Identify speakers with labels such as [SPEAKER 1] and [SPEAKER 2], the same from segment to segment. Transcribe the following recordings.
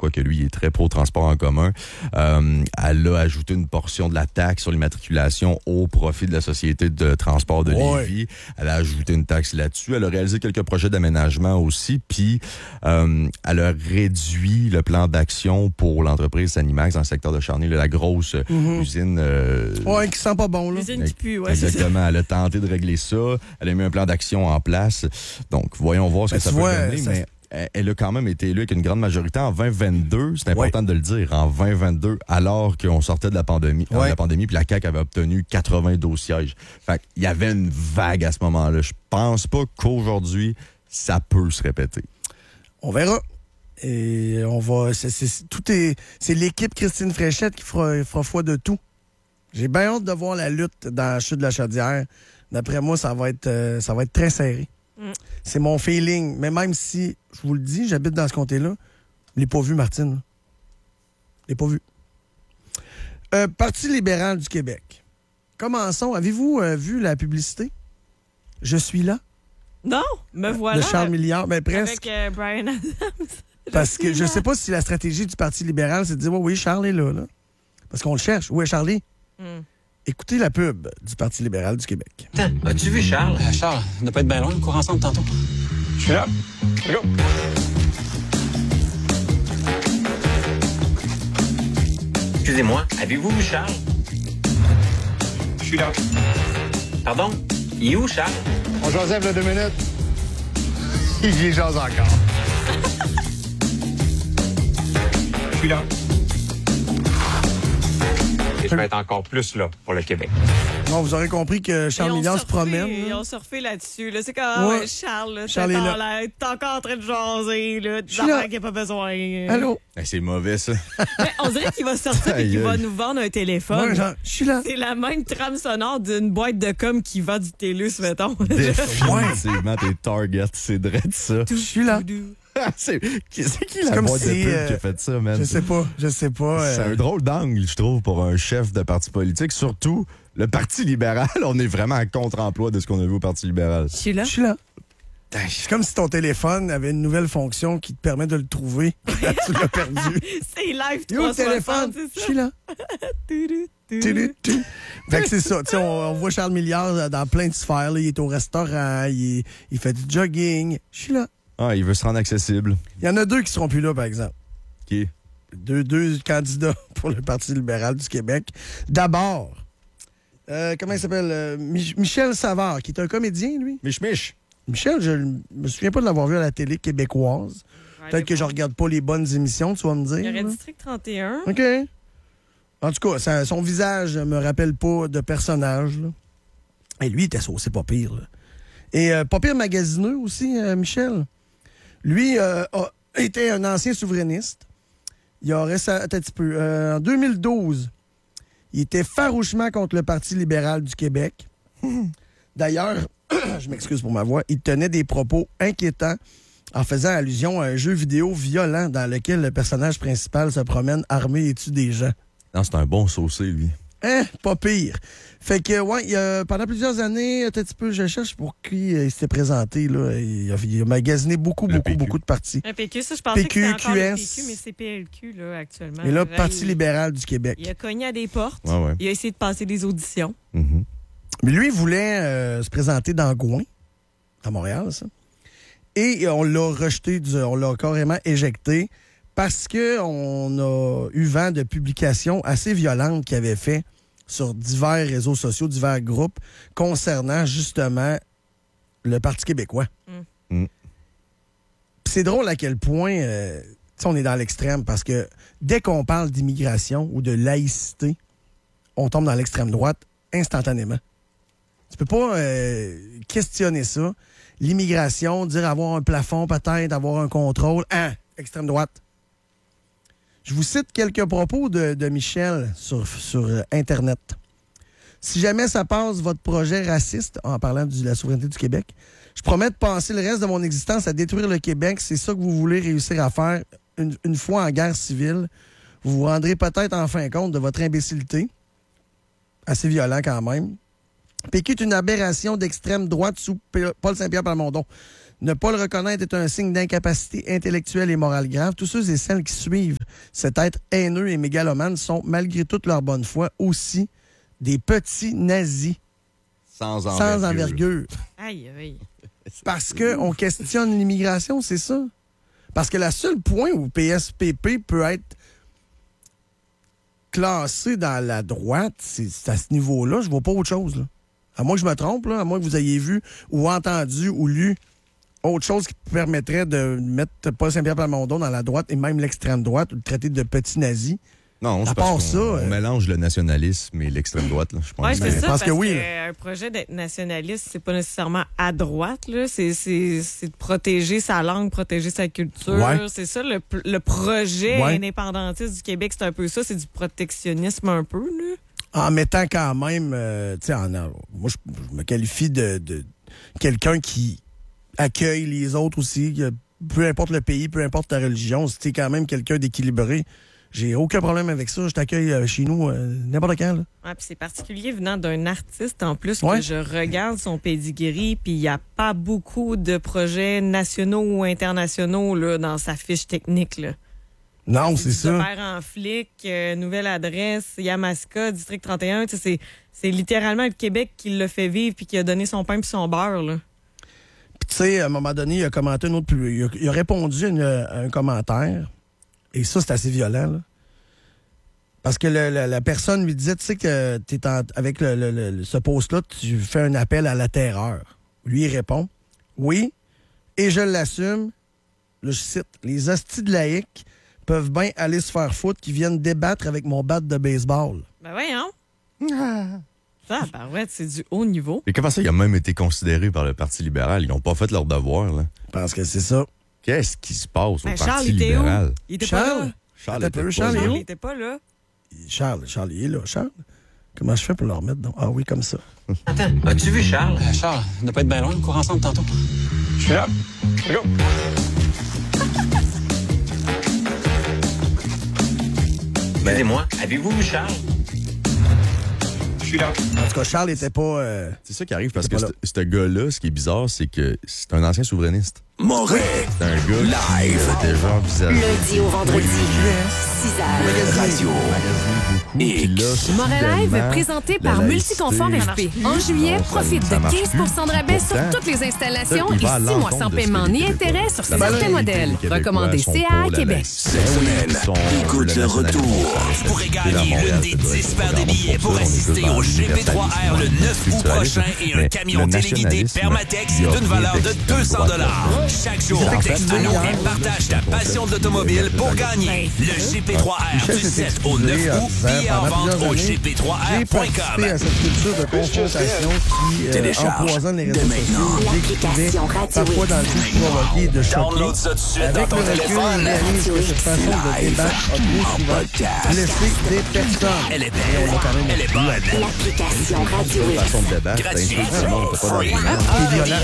[SPEAKER 1] quoique lui, il est très pro-transport en commun. Elle a ajouté une portion de la taxe sur l'immatriculation au profit de la Société de transport de Lévis. Elle a ajouté une taxe là-dessus. Elle a réalisé quelques projets d'aménagement aussi, puis elle a réduit le plan d'action pour l'entreprise Sanimax dans le secteur de Charny, la grosse usine...
[SPEAKER 2] qui sent pas bon, là.
[SPEAKER 3] L'usine qui pue,
[SPEAKER 1] Exactement. Elle a tenté de régler ça. Elle a mis un plan d'action en place. Donc, voyons voir ce que ça peut donner, mais... Elle a quand même été élue avec une grande majorité en 2022. C'est important de le dire, en 2022, alors qu'on sortait de la pandémie. Puis la CAQ avait obtenu 92 sièges. Fait qu'il y avait une vague à ce moment-là. Je pense pas qu'aujourd'hui, ça peut se répéter.
[SPEAKER 2] On verra. Et on va... C'est l'équipe Christine Fréchette qui fera foi de tout. J'ai bien hâte de voir la lutte dans la chute de la Chaudière. D'après moi, ça va être très serré. C'est mon feeling. Mais même si, je vous le dis, j'habite dans ce comté-là, je l'ai pas vu, Martine. Je l'ai pas vu. Parti libéral du Québec. Commençons. Avez-vous vu la publicité? Je suis là.
[SPEAKER 3] Non, me voilà.
[SPEAKER 2] De Charles Milliard. Ben, presque.
[SPEAKER 3] Avec Brian Adams.
[SPEAKER 2] Parce que je sais pas si la stratégie du Parti libéral, c'est de dire, oui, Charles est là. Parce qu'on le cherche. Où est Charlie? Écoutez la pub du Parti libéral du Québec.
[SPEAKER 4] As-tu vu Charles?
[SPEAKER 5] Charles, on ne pas être bien loin, on court ensemble tantôt.
[SPEAKER 4] Je suis là. Go. Excusez-moi, avez-vous vu Charles? Je suis là. Pardon? Il est où, Charles?
[SPEAKER 6] On Joseph, là, 2 minutes. Il jase encore.
[SPEAKER 4] Je suis là. Et je vais être encore plus là pour le Québec.
[SPEAKER 2] Bon, vous aurez compris que Charles Milliard se promène.
[SPEAKER 3] Ils ont surfé là-dessus. Là. C'est comme Charles, là,
[SPEAKER 2] Charles est là.
[SPEAKER 3] T'es encore en train de jaser. Là,
[SPEAKER 2] Je suis là.
[SPEAKER 3] qu'il n'y a pas besoin.
[SPEAKER 2] Allô?
[SPEAKER 1] C'est mauvais, ça.
[SPEAKER 3] Mais on dirait qu'il va sortir et qu'il va nous vendre un téléphone.
[SPEAKER 2] Ouais, genre, je suis là.
[SPEAKER 3] C'est la même trame sonore d'une boîte de com qui vend du TELUS, mettons.
[SPEAKER 1] Définitivement, tes targets, c'est vrai de ça.
[SPEAKER 2] Je suis là.
[SPEAKER 1] C'est qui la boîte de pub qui a fait ça, man?
[SPEAKER 2] Je sais pas.
[SPEAKER 1] C'est un drôle d'angle, je trouve, pour un chef de parti politique. Surtout, le Parti libéral, on est vraiment à contre-emploi de ce qu'on a vu au Parti libéral.
[SPEAKER 3] Je suis là.
[SPEAKER 2] Je suis là. C'est comme si ton téléphone avait une nouvelle fonction qui te permet de le trouver. Tu l'as perdu.
[SPEAKER 3] C'est live 360,
[SPEAKER 2] le téléphone?
[SPEAKER 3] c'est ça?
[SPEAKER 2] Je suis là. Fait que c'est ça. On voit Charles Milliard dans plein de sphères. Là. Il est au restaurant, il fait du jogging. Je suis là.
[SPEAKER 1] Ah, il veut se rendre accessible.
[SPEAKER 2] Il y en a 2 qui seront plus là, par exemple.
[SPEAKER 1] Qui?
[SPEAKER 2] Deux candidats pour le Parti libéral du Québec. D'abord, comment il s'appelle? Michel Savard, qui est un comédien, lui.
[SPEAKER 1] Mich.
[SPEAKER 2] Michel, je me souviens pas de l'avoir vu à la télé québécoise. Peut-être que je regarde pas les bonnes émissions, tu vas me dire.
[SPEAKER 3] Il y aurait District 31.
[SPEAKER 2] OK. En tout cas, son visage me rappelle pas de personnage. Là. Et lui, il était saucé pas pire. Là. Et pas pire magasineux aussi, Michel. Lui était un ancien souverainiste. Il aurait ça un petit peu. En 2012, il était farouchement contre le Parti libéral du Québec. D'ailleurs, je m'excuse pour ma voix, il tenait des propos inquiétants en faisant allusion à un jeu vidéo violent dans lequel le personnage principal se promène armé et tue des gens.
[SPEAKER 1] Non, c'est un bon saucé, lui.
[SPEAKER 2] Pas pire. Fait que, pendant plusieurs années, un petit peu, je cherche pour qui il s'était présenté. Là. Il a magasiné beaucoup de partis.
[SPEAKER 3] Un PQ, ça, je pensais
[SPEAKER 2] PQ,
[SPEAKER 3] que c'était encore le
[SPEAKER 2] QS.
[SPEAKER 3] PQ, mais c'est PLQ, là, actuellement.
[SPEAKER 2] Et là, Parti libéral du Québec.
[SPEAKER 3] Il a cogné à des portes.
[SPEAKER 1] Ouais.
[SPEAKER 3] Il a essayé de passer des auditions.
[SPEAKER 1] Mm-hmm.
[SPEAKER 2] Mais lui, il voulait se présenter dans Gouin, à Montréal, ça. Et on l'a rejeté, on l'a carrément éjecté parce qu'on a eu vent de publications assez violentes qu'il avait fait sur divers réseaux sociaux, divers groupes, concernant justement le Parti québécois. C'est drôle à quel point on est dans l'extrême, parce que dès qu'on parle d'immigration ou de laïcité, on tombe dans l'extrême droite instantanément. Tu peux pas questionner ça. L'immigration, dire avoir un plafond peut-être, avoir un contrôle, extrême droite. Je vous cite quelques propos de Michel sur Internet. Si jamais ça passe votre projet raciste, en parlant de la souveraineté du Québec, je promets de passer le reste de mon existence à détruire le Québec. C'est ça que vous voulez réussir à faire une fois en guerre civile. Vous vous rendrez peut-être en fin compte de votre imbécilité. Assez violent quand même. PQ est une aberration d'extrême droite sous Paul Saint-Pierre Plamondon. Ne pas le reconnaître est un signe d'incapacité intellectuelle et morale grave. Tous ceux et celles qui suivent cet être haineux et mégalomane sont, malgré toute leur bonne foi, aussi des petits nazis.
[SPEAKER 1] Sans
[SPEAKER 2] envergure.
[SPEAKER 3] Aïe, aïe.
[SPEAKER 2] Parce qu'on questionne l'immigration, c'est ça. Parce que le seul point où PSPP peut être classé dans la droite, c'est à ce niveau-là. Je vois pas autre chose. Là. À moins que je me trompe, là, à moins que vous ayez vu ou entendu ou lu autre chose qui permettrait de mettre Paul Saint-Pierre Plamondon dans la droite et même l'extrême droite ou le traiter de petit nazi.
[SPEAKER 1] Non, c'est parce qu'on mélange le nationalisme et l'extrême droite. Là, je pense.
[SPEAKER 3] Oui, c'est ça, parce que
[SPEAKER 2] oui.
[SPEAKER 3] Un projet d'être nationaliste, c'est pas nécessairement à droite. Là. C'est de protéger sa langue, protéger sa culture.
[SPEAKER 2] Ouais.
[SPEAKER 3] C'est ça, le projet indépendantiste du Québec, c'est un peu ça. C'est du protectionnisme un peu. Là.
[SPEAKER 2] En mettant quand même... moi, je me qualifie de quelqu'un qui accueille les autres aussi. Peu importe le pays, peu importe ta religion, si t'es quand même quelqu'un d'équilibré, j'ai aucun problème avec ça. Je t'accueille chez nous n'importe quand. Là.
[SPEAKER 3] Ouais, puis c'est particulier venant d'un artiste en plus que je regarde son pedigree, puis il n'y a pas beaucoup de projets nationaux ou internationaux là, dans sa fiche technique. Là.
[SPEAKER 2] Non, c'est ça.
[SPEAKER 3] Père en flic, nouvelle adresse, Yamaska, District 31. C'est littéralement le Québec qui l'a fait vivre puis qui a donné son pain puis son beurre. Là.
[SPEAKER 2] Puis tu sais, à un moment donné, il a commenté un autre... Il a répondu à un commentaire. Et ça, c'est assez violent, là. Parce que la personne lui disait, tu sais que avec ce post-là, tu fais un appel à la terreur. Lui, il répond, oui, et je l'assume, là, je cite, les hosties de laïcs peuvent bien aller se faire foutre qui viennent débattre avec mon bat de baseball.
[SPEAKER 3] Ben voyons. Ça, c'est du haut niveau.
[SPEAKER 1] Et comment ça, il a même été considéré par le Parti libéral? Ils n'ont pas fait leur devoir, là.
[SPEAKER 2] Parce que c'est ça.
[SPEAKER 1] Qu'est-ce qui se passe au
[SPEAKER 3] Charles,
[SPEAKER 1] Parti libéral?
[SPEAKER 3] Il était pas là.
[SPEAKER 1] Charles
[SPEAKER 3] Il était pas là.
[SPEAKER 2] Charles, il est là. Charles, comment je fais pour le remettre? Donc? Ah oui, comme ça.
[SPEAKER 4] Attends, as-tu vu Charles?
[SPEAKER 5] Charles, on ne doit pas être bien loin, on court ensemble tantôt.
[SPEAKER 6] Je suis là. Go.
[SPEAKER 4] Excusez-moi, avez-vous vu Charles?
[SPEAKER 6] Je suis là.
[SPEAKER 2] En tout cas, Charles n'était pas...
[SPEAKER 1] C'est ça qui arrive parce que ce gars-là, ce qui est bizarre, c'est que c'est un ancien souverainiste.
[SPEAKER 7] Moret.
[SPEAKER 1] C'est un gars
[SPEAKER 7] Live.
[SPEAKER 1] qui déjà envisagé.
[SPEAKER 8] Lundi au vendredi, 6h.
[SPEAKER 7] Radio.
[SPEAKER 8] Moret Live est présenté par Multiconfort FP. En juillet, profite de 15 % de rabais sur toutes les installations et 6 mois sans paiement ni intérêt sur certains modèles. Recommandé CA à Québec.
[SPEAKER 7] Cette semaine, écoute le retour.
[SPEAKER 9] Vous pourrez gagner l'une des 10 paires de billets pour assister au GP3R le 9 août prochain et un camion téléguidé Permatex d'une valeur de 200 $. Chaque jour, texte nous et partage ta passion de l'automobile pour gagner le GP3R du 7 au 9 août. Billets en vente au
[SPEAKER 2] J'ai participé
[SPEAKER 9] gp3r.com.
[SPEAKER 2] à cette culture de confrontation qui empoisonne les réseaux sociaux. J'écrivais parfois dans le but de provoquer et de choquer.
[SPEAKER 9] Download ça tout de suite dans
[SPEAKER 2] Avec
[SPEAKER 9] ton
[SPEAKER 2] le recul,
[SPEAKER 9] téléphone.
[SPEAKER 2] je réalise que cette façon de débattre a trop souvent blessé des personnes.
[SPEAKER 9] Elle est belle, elle est bonne.
[SPEAKER 8] L'application Radio
[SPEAKER 1] Une façon de débattre, c'est
[SPEAKER 9] Gratuit.
[SPEAKER 1] insulter le monde, t'as pas d'argument.
[SPEAKER 2] C'est violent.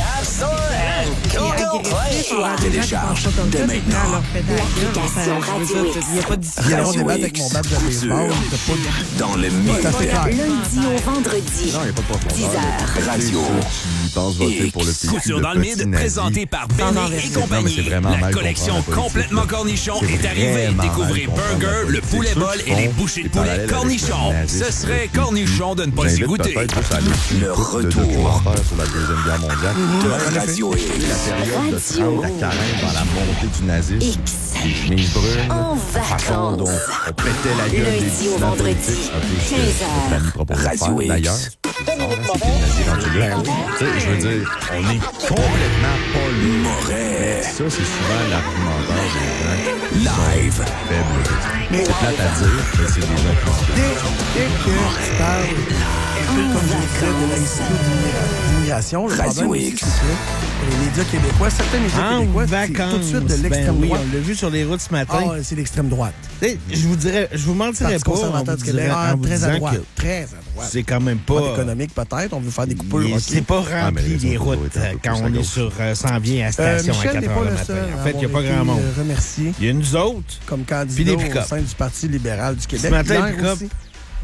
[SPEAKER 7] Télécharge dès maintenant.
[SPEAKER 3] Il n'y a pas de
[SPEAKER 2] Viens on débattre avec mon bat de baseball. T'as pas de...
[SPEAKER 7] Dans le
[SPEAKER 2] Tout à fait clair.
[SPEAKER 8] Lundi au vendredi,
[SPEAKER 1] Non, il n'y a pas de profondeur.
[SPEAKER 8] 10h.
[SPEAKER 7] Radio.
[SPEAKER 1] Ils pensent voter pour le PQ
[SPEAKER 9] Couture
[SPEAKER 1] de
[SPEAKER 9] dans le
[SPEAKER 1] petit
[SPEAKER 9] mid,
[SPEAKER 1] nazi.
[SPEAKER 9] présenté par Benny et
[SPEAKER 1] Non, mais
[SPEAKER 9] compagnie.
[SPEAKER 1] c'est vraiment
[SPEAKER 9] La
[SPEAKER 1] mal
[SPEAKER 9] collection
[SPEAKER 1] comprendre la politique,
[SPEAKER 9] complètement
[SPEAKER 1] là.
[SPEAKER 9] cornichon
[SPEAKER 1] C'est
[SPEAKER 9] est arrivée.
[SPEAKER 1] vraiment
[SPEAKER 9] Découvrez
[SPEAKER 1] mal comprendre
[SPEAKER 9] burger,
[SPEAKER 1] la
[SPEAKER 9] le
[SPEAKER 1] politique.
[SPEAKER 9] poulet
[SPEAKER 1] Ceux
[SPEAKER 9] bol
[SPEAKER 1] qui
[SPEAKER 9] et les
[SPEAKER 1] font
[SPEAKER 9] bouchées de
[SPEAKER 1] des
[SPEAKER 9] poulet
[SPEAKER 1] parallèles avec
[SPEAKER 9] cornichon.
[SPEAKER 1] le nazisme,
[SPEAKER 9] Ce serait
[SPEAKER 1] puis
[SPEAKER 9] cornichon de ne pas y
[SPEAKER 1] j'invite
[SPEAKER 9] goûter.
[SPEAKER 1] peut-être juste à aller sur
[SPEAKER 7] Le
[SPEAKER 1] l'écoute de
[SPEAKER 7] retour.
[SPEAKER 1] documentaire sur la Deuxième Guerre mondiale.
[SPEAKER 7] Radio
[SPEAKER 1] La période de Trump, la carême dans la montée du nazisme,
[SPEAKER 8] X.
[SPEAKER 1] les chemises brunes,
[SPEAKER 8] En
[SPEAKER 1] la façon dont
[SPEAKER 8] vacances.
[SPEAKER 1] on pétait la gueule des
[SPEAKER 8] Lundi au
[SPEAKER 1] dissidents
[SPEAKER 8] vendredi,
[SPEAKER 1] politiques, un peu ce
[SPEAKER 8] 15
[SPEAKER 1] que Fanny propose de
[SPEAKER 7] Radio
[SPEAKER 1] faire.
[SPEAKER 7] X.
[SPEAKER 1] D'ailleurs, c'est bizarre, hein, c'est que les nazis rendus là. Tu sais, je veux dire, on est complètement pas là.
[SPEAKER 7] Moret.
[SPEAKER 1] Ça, c'est souvent l'argumentaire des gens qui
[SPEAKER 7] Live.
[SPEAKER 1] sont faibles. C'est plate à dire, mais c'est des gens qui se
[SPEAKER 2] Dès que tu parles un peu comme je disais de l'institut d'immigration, le
[SPEAKER 7] Radio
[SPEAKER 2] problème
[SPEAKER 7] X.
[SPEAKER 2] aussi, c'est que les médias québécois, certains médias québécois, c'est tout de suite de l'extrême
[SPEAKER 10] oui,
[SPEAKER 2] droite.
[SPEAKER 10] on l'a vu sur les routes ce matin.
[SPEAKER 2] Ah, c'est l'extrême droite.
[SPEAKER 10] Je vous mentirais
[SPEAKER 2] Parti
[SPEAKER 10] pas.
[SPEAKER 2] conservateur
[SPEAKER 10] on
[SPEAKER 2] du
[SPEAKER 10] vous
[SPEAKER 2] Québec,
[SPEAKER 10] dirait, en vous
[SPEAKER 2] très à
[SPEAKER 10] disant
[SPEAKER 2] droite.
[SPEAKER 10] que
[SPEAKER 2] Très à droite.
[SPEAKER 10] c'est quand même
[SPEAKER 2] Pas
[SPEAKER 10] pas.
[SPEAKER 2] économique, peut-être. On veut faire des coupures. ok.
[SPEAKER 10] C'est pas
[SPEAKER 1] mais
[SPEAKER 10] rempli
[SPEAKER 1] les
[SPEAKER 10] les
[SPEAKER 1] autres
[SPEAKER 10] routes
[SPEAKER 1] doivent être un peu
[SPEAKER 10] quand
[SPEAKER 1] plus
[SPEAKER 10] on
[SPEAKER 1] à
[SPEAKER 10] est
[SPEAKER 1] gauche.
[SPEAKER 10] sur s'en vient à station à
[SPEAKER 2] Michel
[SPEAKER 10] 4
[SPEAKER 2] n'est
[SPEAKER 10] heures
[SPEAKER 2] pas
[SPEAKER 10] le
[SPEAKER 2] le
[SPEAKER 10] matin.
[SPEAKER 2] seul.
[SPEAKER 10] En fait, il n'y a pas grand monde.
[SPEAKER 2] Remercié
[SPEAKER 10] Il y a nous autres.
[SPEAKER 2] comme
[SPEAKER 10] Puis
[SPEAKER 2] candidat
[SPEAKER 10] des
[SPEAKER 2] au
[SPEAKER 10] pick-up.
[SPEAKER 2] sein du Parti libéral du Québec.
[SPEAKER 10] Ce matin,
[SPEAKER 2] Hier
[SPEAKER 10] les pick-up,
[SPEAKER 2] aussi.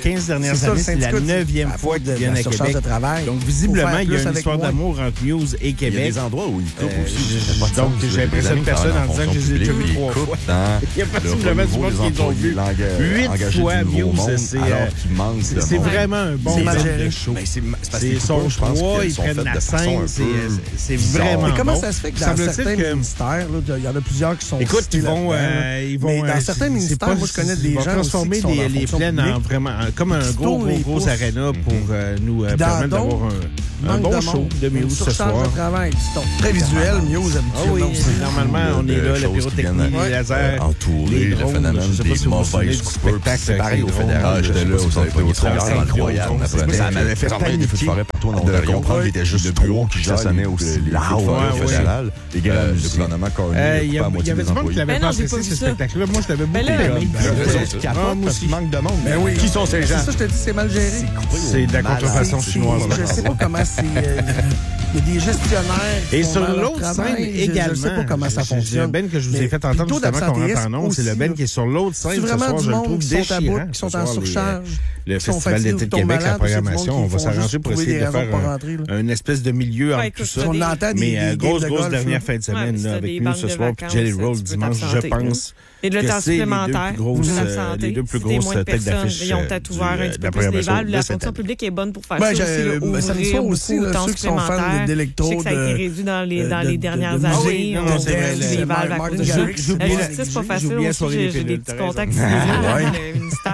[SPEAKER 10] 15 dernières années, c'est la 9e fois qu'ils viennent à Québec. Donc, visiblement, il y a une histoire d'amour entre Muse et Québec.
[SPEAKER 1] Il y a des endroits où ils coupent aussi.
[SPEAKER 10] Donc, j'impressionne personne en disant que je les ai déjà vus 3 fois. Il y a possiblement du monde qui les ont vus 8 fois. Muse, c'est vraiment un bon
[SPEAKER 2] géré.
[SPEAKER 10] de show. Ils sont 3, ils prennent la scène. c'est vraiment
[SPEAKER 2] Mais comment
[SPEAKER 10] bon.
[SPEAKER 2] ça se fait que dans certains ministères, il y en a plusieurs qui sont...
[SPEAKER 10] Écoute, ils vont...
[SPEAKER 2] Mais dans certains ministères, moi, je connais des gens
[SPEAKER 10] transformer
[SPEAKER 2] aussi qui sont
[SPEAKER 10] les plaines en vraiment... Comme un gros aréna pour nous permettre d'avoir un bon show de Muse ce soir.
[SPEAKER 2] Très visuel, Muse, habituellement.
[SPEAKER 10] Oui, normalement, on est là, la pyrotechnie, les lasers,
[SPEAKER 1] entouré, le phénomène des mauvaises coupeurs. C'est pareil au fédéral. J'étais là, c'est incroyable. Ça m'avait fait paniquer. Des soirées partout en Ontario. Il était juste trois qui jasonnaient aussi au fédéral. Les gars, le gouvernement corné,
[SPEAKER 10] il y avait du monde qui l'avait pas apprécié, ce spectacle-là. Moi, je l'avais beaucoup aimé.
[SPEAKER 1] Parce qu'il manque de monde.
[SPEAKER 2] Qui sont ces gens? C'est ça, je te dis, c'est mal géré.
[SPEAKER 10] C'est de la contrefaçon chinoise.
[SPEAKER 2] Je sais pas comment c'est... Il y a des gestionnaires.
[SPEAKER 10] Et sur l'autre scène également.
[SPEAKER 2] Je sais pas comment ça fonctionne.
[SPEAKER 10] Le Ben que je vous ai fait entendre justement qu'on rentre en ondes, c'est le Ben qui est sur l'autre scène.
[SPEAKER 2] C'est vraiment du monde qui sont à bout, qui sont en surcharge.
[SPEAKER 10] Le Festival d'été de Québec, la programmation, on va s'arranger pour essayer de faire une espèce de milieu entre tout ça. Mais grosse dernière fin de semaine avec nous ce soir, puis Jelly Roll dimanche, je pense.
[SPEAKER 3] Et de le temps supplémentaire,
[SPEAKER 10] les deux plus grosses têtes d'affiche.
[SPEAKER 3] Ils ont peut-être ouvert un petit peu plus les valves. La fonction publique est bonne pour faire ça aussi, ouvrir beaucoup de temps supplémentaire. Je sais que ça a été réduit dans les dernières années. On a les valves à cause de ça. La justice, c'est pas facile aussi. J'ai des petits contacts ici, le ministère.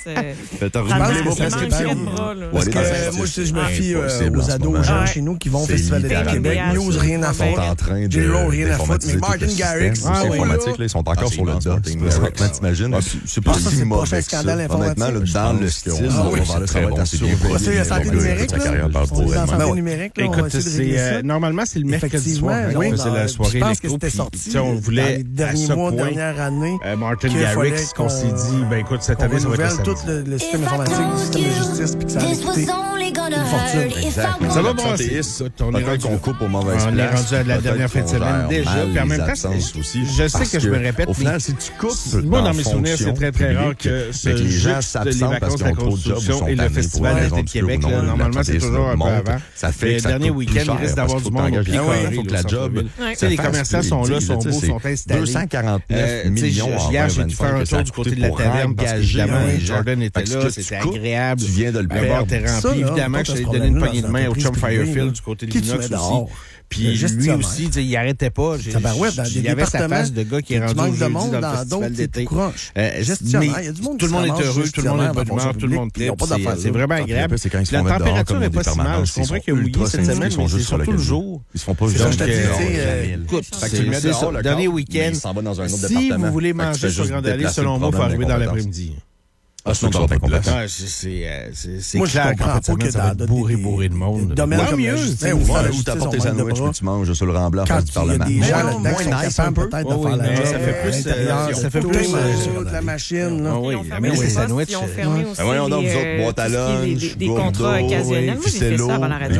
[SPEAKER 2] Parce que moi, je me fie aux ados, aux gens chez nous qui vont au Festival d'été de Québec. Muse, rien à faire. J-Lo, rien à foutre. Mais Martin Garrix,
[SPEAKER 1] ils sont encore sur le dos. T'imagines? C'est pas si mauvais que ça. Honnêtement, dans le style, ça va être assez bien.
[SPEAKER 2] C'est la santé numérique, la santé numérique.
[SPEAKER 10] Écoute, normalement, c'est le mercredi soir. C'est la soirée
[SPEAKER 2] électro. Je pense que c'était sorti
[SPEAKER 10] on voulait,
[SPEAKER 2] les derniers mois, dernière année.
[SPEAKER 10] Martin Garrix, qu'on s'est dit, ben écoute, cette année, ça va être
[SPEAKER 2] tout le système informatique, le système de justice, puis que ça a coûté une fortune.
[SPEAKER 10] Exact. Ça va brasser.
[SPEAKER 1] Peut-être qu'on coupe aux mauvaises places.
[SPEAKER 10] On est rendu à la dernière fin de semaine déjà. Puis en même temps, je sais que je me répète.
[SPEAKER 1] Au final, si tu coupes,
[SPEAKER 10] moi, dans mes souvenirs, c'est très, très rare que
[SPEAKER 1] les gens s'absentent parce qu'ils ont trop de jobs
[SPEAKER 10] et le Festival d'été de Québec, normalement, c'est toujours un peu avant.
[SPEAKER 1] Ça fait
[SPEAKER 10] le dernier week-end, il risque d'avoir du monde.
[SPEAKER 1] Il faut que la job.
[SPEAKER 10] Tu sais, les commerçants sont là, sont beaux, sont installés.
[SPEAKER 1] 249 millions en 2025.
[SPEAKER 10] Hier, j'ai dû faire un tour du côté de la taverne parce que, évidemment, Jordan était là, c'était agréable.
[SPEAKER 1] Tu viens de le
[SPEAKER 10] perdre. Le bar était rempli. Évidemment, je t'ai donné une poignée de main au chum Firefield du côté de l'Inox aussi. Puis lui aussi, il n'arrêtait pas. Il y avait sa face de gars qui est rendu jeudi dans le festival d'été. Mais tout le monde est heureux, tout le monde est de bonne humeur, tout le monde tripe. C'est vraiment agréable. La température n'est pas si mal. Je comprends qu'il y a mouillé cette semaine, mais c'est surtout le jour.
[SPEAKER 1] Ils se font pas
[SPEAKER 10] juste écoute, c'est ça. Dernier week-end, si vous voulez manger sur Grande Allée, selon moi, il faut arriver dans l'après-midi.
[SPEAKER 1] Ah, c'est complètement.
[SPEAKER 10] C'est clair qu'en fait, ça va être bourré de monde.
[SPEAKER 2] Tant mieux.
[SPEAKER 1] Ou t'apportes tes sandwichs, puis tu manges sur le Rambla en face du Parlement.
[SPEAKER 2] Il y a des gens là-dedans qui sont capables peut-être de faire la job.
[SPEAKER 10] Ça fait plus
[SPEAKER 2] de la machine.
[SPEAKER 10] Oui, mais les sandwichs.
[SPEAKER 1] Voyons donc, vous autres, boîte à lunch,
[SPEAKER 3] des contrats occasionnels. Moi, j'ai fait ça avant la radio.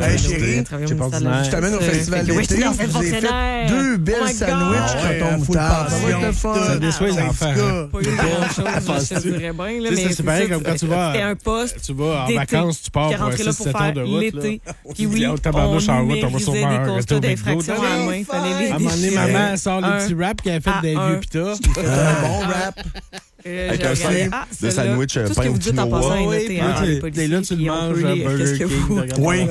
[SPEAKER 2] Je t'amène au festival d'été. Je vous ai fait 2 belles sandwichs quand on moutarde. Ça va être le fun.
[SPEAKER 10] Ça déçoit les enfants.
[SPEAKER 3] Pas eu grand-chose, je dirais bien. Mais
[SPEAKER 10] c'est pareil comme quand tu vas.
[SPEAKER 3] C'était un poste.
[SPEAKER 10] Tu vas en vacances, tu pars pour 6-7 heures de route.
[SPEAKER 3] L'été. Puis oui, on numérisait des constats d'infraction à la main. Fallait les
[SPEAKER 10] à un moment donné, maman sort les petits raps qu'elle a fait des vieux pita.
[SPEAKER 2] Un bon rap.
[SPEAKER 1] Avec un sac de sandwich pain au quinoa.
[SPEAKER 10] Et là, tu le manges à Burger King.
[SPEAKER 2] Oui,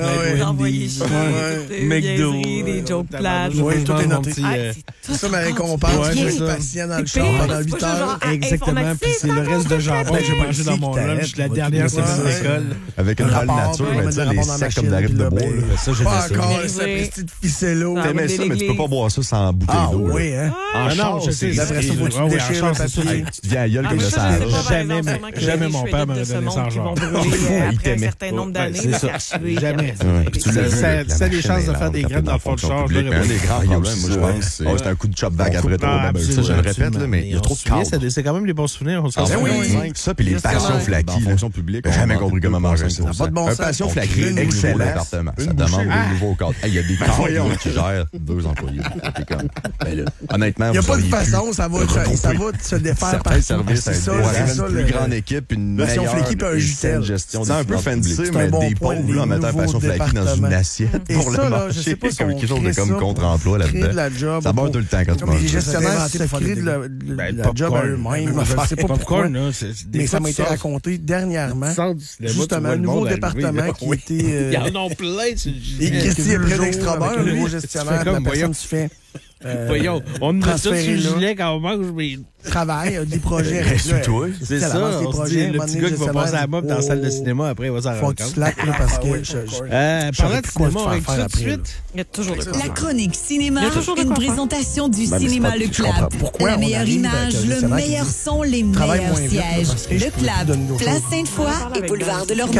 [SPEAKER 3] McDo. Des jokes plates.
[SPEAKER 2] Oui, tout est noté. C'est ça ma récompense. Je suis patient dans le char pendant 8 heures.
[SPEAKER 10] Exactement. Puis c'est le reste de jambon que j'ai mangé dans mon lunch la dernière semaine de l'école.
[SPEAKER 1] Avec une râle nature, mais tu sais, les sacs comme des rives de bois.
[SPEAKER 10] Ça, j'ai
[SPEAKER 2] pas encore ça, petite ficello.
[SPEAKER 1] T'aimais ça, mais tu peux pas boire ça sans bouteille d'eau.
[SPEAKER 2] Ah oui, hein?
[SPEAKER 1] En char,
[SPEAKER 2] je sais. Après ça, faut que tu déchires le papier.
[SPEAKER 1] Tu te viens à gueule comme ça.
[SPEAKER 10] Jamais mon père m'aurait donné ça en genre.
[SPEAKER 3] Il t'aimait. Un certain nombre d'années.
[SPEAKER 10] C'est ça. Jamais. Tu as des chances de faire des graines dans le fond de char.
[SPEAKER 1] Un des grands problèmes, moi, je pense, c'est un coup de chop back après toi. Ça, je le répète, mais il y a trop de cadres.
[SPEAKER 10] C'est quand même des bons souvenirs.
[SPEAKER 1] Ça, puis les passions flaquies, fonction publique, j'ai jamais compris comment manger ça. Un passion flaquée, excellent appartement. Ça demande des nouveaux cadres. Il y a des cadres qui gèrent 2 employés. Honnêtement,
[SPEAKER 2] il n'y a pas de façon, ça va se défaire par
[SPEAKER 1] service c'est une plus grande équipe, une meilleure gestion. C'est un peu fancy, mais des pauvres, en mettant Passion Flaky dans une assiette pour le marché. Quelque chose de comme contre-emploi là-dedans. Ça meurt tout le temps quand tu manges.
[SPEAKER 2] Les gestionnaires se créent de la job à eux-mêmes. Je ne sais pas pourquoi. Mais ça m'a été raconté dernièrement. Justement, un nouveau département qui était...
[SPEAKER 10] Ils en ont plein.
[SPEAKER 2] Et Christy est près d'Extra-Beurre, le nouveau gestionnaire de la personne qui fait...
[SPEAKER 10] Voyons, on met ça sur le gilet quand on mange, mais...
[SPEAKER 2] Travail, des projets.
[SPEAKER 10] C'est ça, on se dit, le petit gars qui va passer à la mob dans la salle de cinéma, après, il va s'en rendre compte.
[SPEAKER 2] Faut que tu slack, là, parce que...
[SPEAKER 10] Parlant de cinéma, on règle ça tout de suite.
[SPEAKER 3] Il y a toujours de quoi.
[SPEAKER 11] La chronique cinéma, une présentation du Cinéma Le Clap. La meilleure image, le meilleur son, les meilleurs sièges. Le Clap, Place Sainte-Foy et Boulevard de Lormière.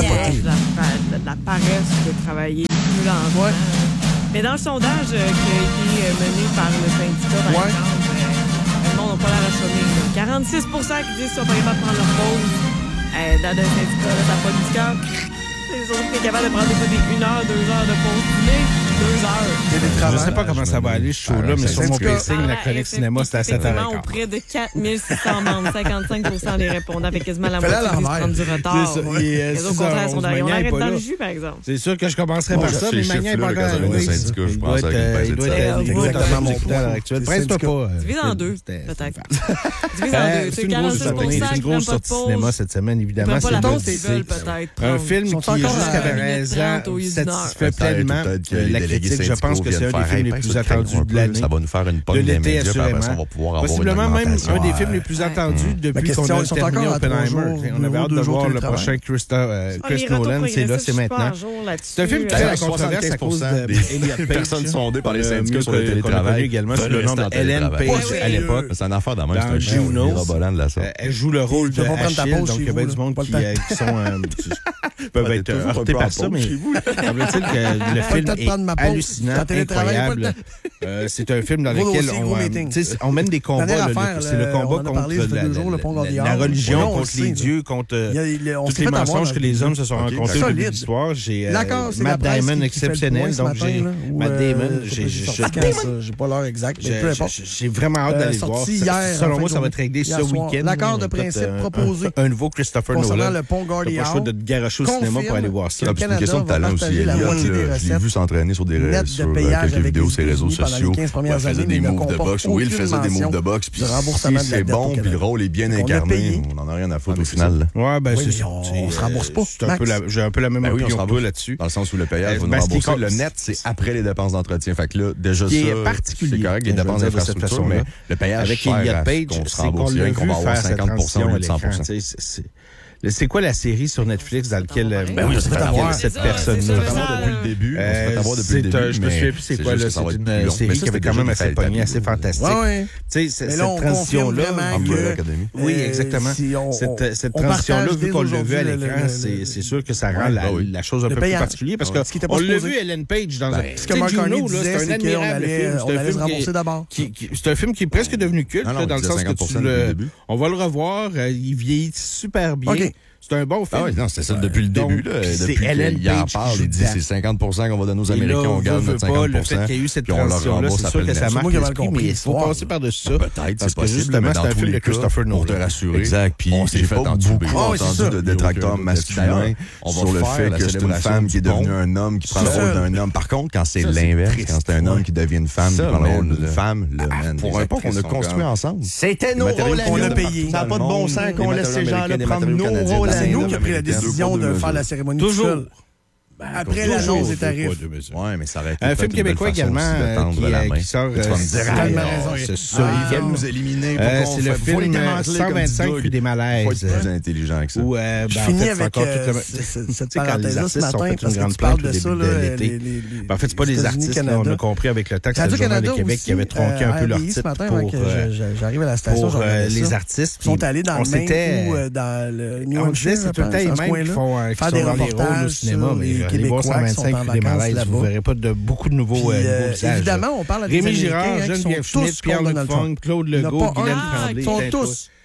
[SPEAKER 3] La paresse de travailler plus lentement. Mais dans le sondage qui a été mené par le syndicat, par exemple, le monde n'a pas l'air à chômer. 46 qui disent qu'ils sont pas capables de prendre leur pause. Dans le syndicat, ça n'a pas du cœur. Les autres, t'es capable de prendre des fois des 1 heure, 2 heures de pause dîner, 2 heures.
[SPEAKER 10] Je sais pas comment ça va aller, ce show-là, mais sur mon pacing, la chronique cinéma, c'était à 7h15.
[SPEAKER 3] Effectivement, auprès de 4600 membres, 55% des répondants avec quasiment la moitié qui prennent du retard.
[SPEAKER 10] C'est ça.
[SPEAKER 3] Les autres, au contraire, sont derrière. On arrête dans le jus, par exemple.
[SPEAKER 10] C'est sûr que je commencerai par ça, mais Magnan est pas encore arrivé. Il doit être exactement mon point à l'heure actuelle. Presse-toi pas.
[SPEAKER 3] Divise en deux, peut-être. Divise en deux. C'est 46%
[SPEAKER 10] une grosse sortie cinéma cette semaine, évidemment.
[SPEAKER 3] C'est
[SPEAKER 10] un film qui, jusqu'à présent, satisfait pleinement la critique. Je pense que c'est un des films les plus attendus de l'année.
[SPEAKER 1] Ça va nous faire une pomme
[SPEAKER 10] de l'été, assurément. Possiblement même un des films les plus attendus depuis qu'on a terminé Oppenheimer. On avait hâte de voir le prochain Chris Nolan. C'est là, c'est maintenant. C'est un film qui fait la controverse à cause
[SPEAKER 1] des personnes sondées par les syndicats sur le télétravail
[SPEAKER 10] également sous le nom de Ellen Page à l'époque.
[SPEAKER 1] C'est une affaire dans
[SPEAKER 10] Juno. Elle joue le rôle de Achille, donc il y a bien du monde qui sont peuvent être heurtés par ça, mais semble-t-il que le film est hallucinant, incroyable. C'est un film dans lequel on mène des combats. C'est le combat contre la religion, contre les dieux, contre tous les mensonges que les hommes se sont rencontrés au début de l'histoire. J'ai Matt Damon exceptionnel, donc j'ai Matt Damon.
[SPEAKER 2] J'ai pas l'heure exacte, mais peu importe.
[SPEAKER 10] J'ai vraiment hâte d'aller le voir. Selon moi, ça va être réglé ce week-end.
[SPEAKER 2] L'accord de principe proposé.
[SPEAKER 10] Un nouveau Christopher Nolan.
[SPEAKER 2] Concernant le pont Gordie Howe.
[SPEAKER 10] T'as pas le choix de te garocher au cinéma pour aller voir ça.
[SPEAKER 1] C'est une question de talent aussi. Je l'ai vu s'entraîner sur quelques vidéos sur les réseaux sociaux. Il faisait des moves de boxe. Oui, il faisait des moves de boxe. Puis c'est bon, puis le rôle est bien incarné. On n'en a rien à foutre au final.
[SPEAKER 10] Ouais, ben c'est ça.
[SPEAKER 2] On se rembourse pas.
[SPEAKER 10] J'ai un peu la même opinion que toi là-dessus.
[SPEAKER 1] Dans le sens où le payage va nous rembourser. Le net, c'est après les dépenses d'entretien. Fait que là, déjà ça, c'est correct, les dépenses d'infrastructure, mais le payage
[SPEAKER 10] avec Elliot Page, c'est qu'on l'a vu faire cette transition à l'écran. C'est quoi la série sur Netflix dans laquelle
[SPEAKER 1] on s'est fait avoir
[SPEAKER 10] cette personne-là?
[SPEAKER 1] Depuis le début.
[SPEAKER 10] Je me souviens plus c'est quoi. C'est une série qui avait quand même assez pogné, assez fantastique. Cette transition-là. Oui, exactement. Cette transition-là, vu qu'on l'a vu à l'écran, c'est sûr que ça rend la chose un peu plus particulière. Parce qu'on l'a vu Ellen Page dans
[SPEAKER 2] Juno, c'est un admirable film.
[SPEAKER 10] C'est un film qui est presque devenu culte, dans le sens que on va le revoir. Il vieillit super bien. C'est un bon film.
[SPEAKER 1] Ah oui, non, c'était ça depuis le début. Depuis qu'il en parle, il dit c'est 50 qu'on va donner aux Américains, on garde notre 50
[SPEAKER 10] le fait qu'il y a eu cette transition-là, c'est sûr que ça marque l'esprit, mais il faut passer par-dessus ça.
[SPEAKER 1] Peut-être, c'est possible, mais c'est un film de Christopher Nolan. Pour te rassurer. Exact. Puis j'ai pas beaucoup entendu de détracteurs masculins sur le fait que c'est une femme qui est devenue un homme, qui prend le rôle d'un homme. Par contre, quand c'est l'inverse, quand c'est un homme qui devient une femme, qui prend le rôle d'une femme, pour un pont qu'on a construit ensemble.
[SPEAKER 10] C'était nos rôles à nous. Ça n'a pas de bon sens qu'on laisse ces gens-là prendre nos rôles.
[SPEAKER 2] C'est nous qui avons pris la décision de faire la cérémonie tout seul. Après l'annonce des tarifs.
[SPEAKER 1] Oui, mais ça aurait été
[SPEAKER 10] un film québécois également qui sort.
[SPEAKER 1] Tu vas me dire,
[SPEAKER 10] il vient nous éliminer. C'est le film 125 puis des malaises.
[SPEAKER 1] Il faut être plus intelligent que ça.
[SPEAKER 2] Je finis avec cette parenthèse-là ce matin parce que tu parles de ça.
[SPEAKER 10] En fait, c'est pas des artistes. On a compris avec le texte du Journal de Québec qui avait tronqué un peu leur titre
[SPEAKER 2] j'arrive à la station
[SPEAKER 10] pour les artistes.
[SPEAKER 2] Ils sont allés dans le Maine ou dans le New Hampshire.
[SPEAKER 10] C'est tout le temps les mêmes qui sont dans les rôles au cinéma, mais allez voir 125 puis des malaises, vous ne verrez pas beaucoup de nouveaux visages.
[SPEAKER 2] Évidemment, on parle à des
[SPEAKER 10] Rémi Girard, Geneviève Schmidt, Pierre-Luc Funk, Claude Legault, Guylaine Tremblay.
[SPEAKER 2] Ils sont tous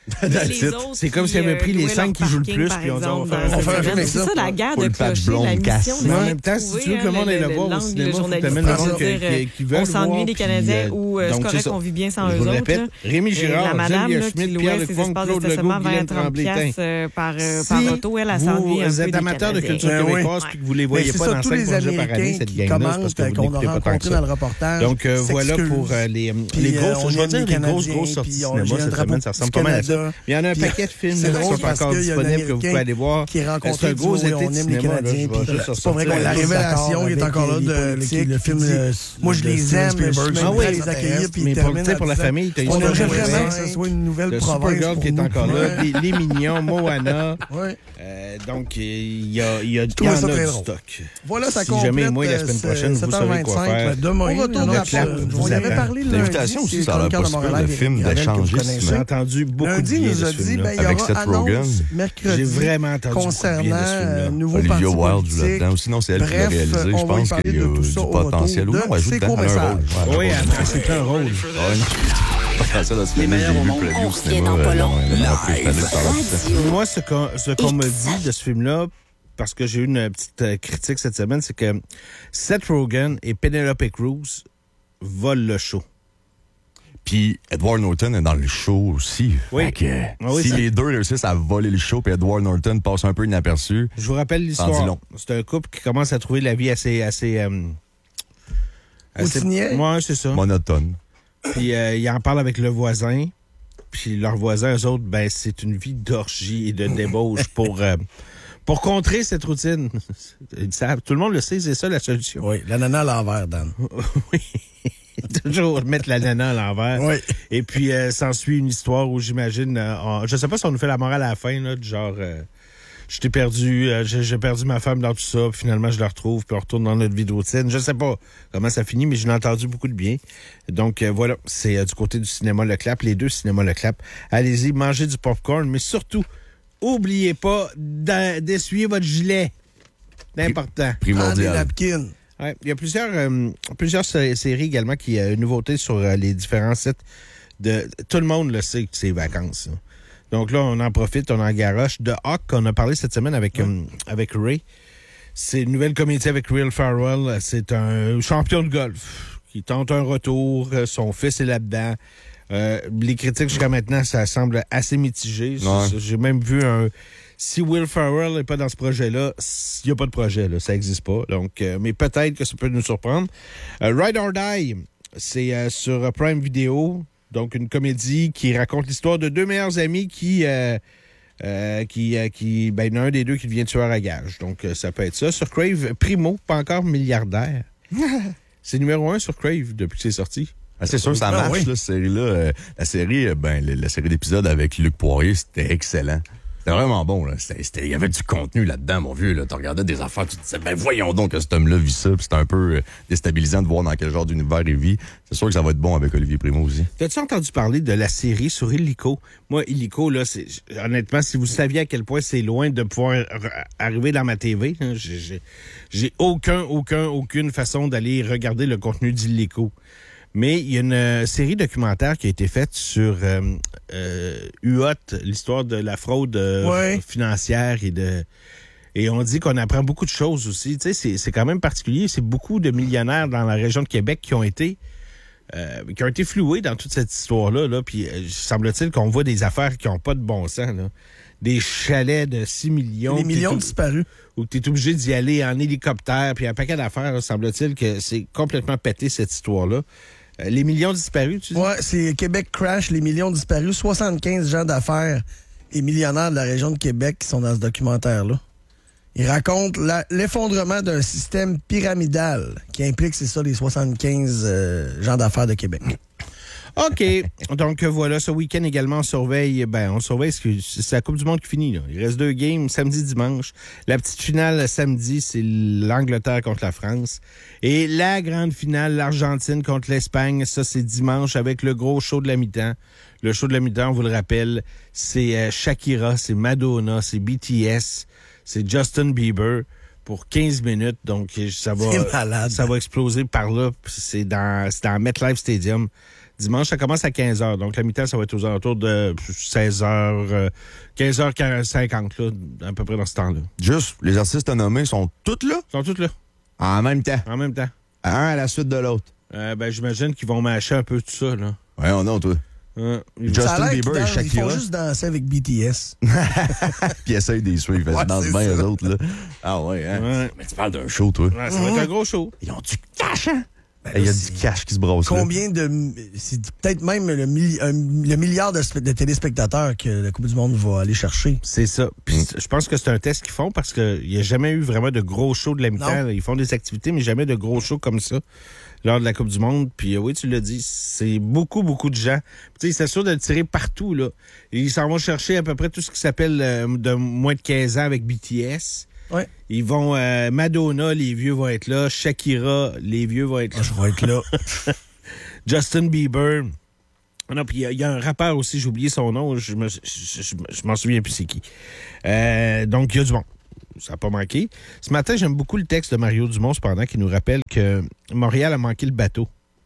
[SPEAKER 10] C'est comme s'il avait pris les 5 qui jouent le plus, puis on dit on va faire
[SPEAKER 3] c'est ça, la guerre de clocher, la mission.
[SPEAKER 10] Mais en même temps, si tu veux que le monde aille le voir au cinéma, il faut que tu amènes le monde qui veut.
[SPEAKER 3] On s'ennuie des Canadiens ou c'est correct qu'on vit bien sans eux autres.
[SPEAKER 10] Répète, Rémi Girard,
[SPEAKER 3] la madame
[SPEAKER 10] qui
[SPEAKER 3] louait ses espaces de stationnement vers 30$ par auto, elle s'ennuie un peu.
[SPEAKER 10] Vous êtes amateur de culture québécoise puis que vous les voyez pas dans 5 projets par année, cette gang-là, parce que vous n'écoutez pas tant que ça. Donc voilà pour les grosses, je vais dire les grosses sorties cinéma cette semaine, ça ressemble pas mal à ça. Il y en a un paquet de films qui sont encore disponibles que vous pouvez aller voir. C'est un gros été de cinéma.
[SPEAKER 2] C'est pas vrai que la révélation est encore là de le film. Moi, je les aime, mais je suis même prêt à les accueillir.
[SPEAKER 10] Mais pour la famille,
[SPEAKER 2] on aimerait vraiment que ce soit une nouvelle province.
[SPEAKER 10] Supergirl qui est encore là, Les Mignons, Moana. Donc, il y a du stock.
[SPEAKER 2] Voilà, ça
[SPEAKER 10] complète. Si jamais moi, la semaine prochaine, vous saurez quoi faire.
[SPEAKER 2] Demain, on y avait parlé
[SPEAKER 1] l'invitation aussi, ça a l'air pas le film d'échangisme.
[SPEAKER 10] J'ai entendu beaucoup de bien de ce film-là.
[SPEAKER 1] Avec Seth Rogen.
[SPEAKER 10] J'ai vraiment entendu
[SPEAKER 2] concernant nouveau
[SPEAKER 1] Olivia Wilde joue là-dedans. Sinon, c'est elle qui l'a réalisé. Je pense qu'il y a du potentiel. Oui, on ajoute dedans un rôle.
[SPEAKER 10] Oui, c'est un rôle.
[SPEAKER 1] Les meilleurs au monde.
[SPEAKER 11] On revient dans pas long.
[SPEAKER 10] Moi, ce qu'on me dit de ce film-là, parce que j'ai eu une petite critique cette semaine, c'est que Seth Rogen et Penelope Cruz volent le show.
[SPEAKER 1] Puis Edward Norton est dans le show aussi.
[SPEAKER 10] Oui.
[SPEAKER 1] Si les deux réussissent à voler le show puis Edward Norton passe un peu inaperçu.
[SPEAKER 10] Je vous rappelle l'histoire. C'est un couple qui commence à trouver la vie assez
[SPEAKER 2] ouais,
[SPEAKER 10] c'est ça.
[SPEAKER 1] Monotone.
[SPEAKER 10] Puis il en parle avec le voisin. Puis leurs voisins, eux autres, ben c'est une vie d'orgie et de débauche pour contrer cette routine. Ils savent, tout le monde le sait, c'est ça la solution.
[SPEAKER 2] Oui, l'ananas à l'envers, Dan.
[SPEAKER 10] Oui. Toujours mettre l'ananas à l'envers.
[SPEAKER 2] Oui.
[SPEAKER 10] Et puis, s'ensuit une histoire où j'imagine... je sais pas si on nous fait la morale à la fin, là, du genre... j'ai perdu ma femme dans tout ça, puis finalement, je la retrouve, puis on retourne dans notre vie de routine. Je sais pas comment ça finit, mais j'en ai entendu beaucoup de bien. Donc, voilà, c'est du côté du cinéma Le Clap, les deux cinémas Le Clap. Allez-y, mangez du popcorn, mais surtout, oubliez pas d'essuyer votre gilet. C'est important.
[SPEAKER 1] Primordial.
[SPEAKER 10] Ouais, il y a plusieurs séries également qui une nouveauté sur les différents sites. Tout le monde le sait que c'est vacances. Hein. Donc là, on en profite, on en garoche. The Hawk, qu'on a parlé cette semaine avec Ray. C'est une nouvelle comédie avec Will Ferrell. C'est un champion de golf qui tente un retour. Son fils est là-dedans. Les critiques jusqu'à maintenant, ça semble assez mitigé. Ouais. J'ai même vu si Will Ferrell n'est pas dans ce projet-là, il n'y a pas de projet, là, ça n'existe pas. Donc, mais peut-être que ça peut nous surprendre. Ride or Die, c'est sur Prime Video, donc une comédie qui raconte l'histoire de deux meilleurs amis il y en a un des deux qui devient tueur à gages. Donc, ça peut être ça. Sur Crave, Primo, pas encore milliardaire. C'est numéro 1 sur Crave depuis que c'est sorti.
[SPEAKER 1] Ah, c'est sûr, ça marche, cette série-là. La série d'épisodes avec Luc Poirier, c'était excellent. C'était vraiment bon, là. Il y avait du contenu là-dedans, mon vieux, là. Tu regardais des affaires, tu te disais, ben voyons donc que cet homme-là vit ça. Puis c'était un peu déstabilisant de voir dans quel genre d'univers il vit. C'est sûr que ça va être bon avec Olivier Primo aussi.
[SPEAKER 10] T'as-tu entendu parler de la série sur Illico? Moi, Illico, là, honnêtement, si vous saviez à quel point c'est loin de pouvoir arriver dans ma TV, hein, j'ai aucune façon d'aller regarder le contenu d'Illico. Mais il y a une série documentaire qui a été faite sur UOT, l'histoire de la fraude financière et on dit qu'on apprend beaucoup de choses aussi. Tu sais, c'est quand même particulier. C'est beaucoup de millionnaires dans la région de Québec qui ont été floués dans toute cette histoire-là. Là. Puis semble-t-il qu'on voit des affaires qui n'ont pas de bon sens. Là. Des chalets de 6 millions.
[SPEAKER 2] Des millions disparus.
[SPEAKER 10] Ou que tu es obligé d'y aller en hélicoptère. Puis un paquet d'affaires, là, semble-t-il que c'est complètement pété cette histoire-là. Les millions disparus, tu dis?
[SPEAKER 2] Ouais, c'est Québec Crash, les millions disparus. 75 gens d'affaires et millionnaires de la région de Québec qui sont dans ce documentaire-là. Ils racontent l'effondrement d'un système pyramidal qui implique, c'est ça, les 75 gens d'affaires de Québec.
[SPEAKER 10] OK. Donc, voilà, ce week-end également, on surveille c'est la Coupe du Monde qui finit, là. Il reste 2 games, samedi, dimanche. La petite finale, samedi, c'est l'Angleterre contre la France. Et la grande finale, l'Argentine contre l'Espagne, ça, c'est dimanche avec le gros show de la mi-temps. Le show de la mi-temps, on vous le rappelle, c'est Shakira, c'est Madonna, c'est BTS, c'est Justin Bieber pour 15 minutes. Donc, ça va exploser par là. C'est dans MetLife Stadium. Dimanche, ça commence à 15h. Donc, la mi-temps, ça va être aux alentours de 16h, 15h50, là, à peu près dans ce temps-là.
[SPEAKER 1] Juste, les artistes nommés sont tous là?
[SPEAKER 10] Sont tous là.
[SPEAKER 1] En même temps?
[SPEAKER 10] En même temps.
[SPEAKER 1] Un à la suite de l'autre?
[SPEAKER 10] J'imagine qu'ils vont mâcher un peu tout ça, là.
[SPEAKER 1] Ouais, non, toi. Justin Bieber et Shakira.
[SPEAKER 2] Ils font juste danser avec BTS.
[SPEAKER 1] Puis essayent des suivre. Ils dansent bien, eux autres, là. Ah ouais, hein? Ouais. Mais tu parles d'un show, toi.
[SPEAKER 10] Ouais, ça va être un gros show.
[SPEAKER 1] Ils ont du cash, hein? Il y a du cash qui se brosse.
[SPEAKER 2] Combien de... C'est peut-être même le milliard de téléspectateurs que la Coupe du Monde va aller chercher.
[SPEAKER 10] C'est ça. Puis je pense que c'est un test qu'ils font parce qu'il n'y a jamais eu vraiment de gros shows de la mi-temps. Ils font des activités, mais jamais de gros shows comme ça lors de la Coupe du Monde. Puis oui, tu l'as dit, c'est beaucoup, beaucoup de gens. Tu sais, ils s'assurent de le tirer partout, là. Et ils s'en vont chercher à peu près tout ce qui s'appelle de moins de 15 ans avec BTS.
[SPEAKER 2] Ouais.
[SPEAKER 10] Ils vont... Madonna, les vieux vont être là. Shakira, les vieux vont être là.
[SPEAKER 2] Je vais être là.
[SPEAKER 10] Justin Bieber. Non, puis il y a un rappeur aussi, j'ai oublié son nom. Je m'en souviens plus c'est qui. Donc, il y a du monde. Ça n'a pas manqué. Ce matin, j'aime beaucoup le texte de Mario Dumont, cependant, qui nous rappelle que Montréal a manqué le bateau.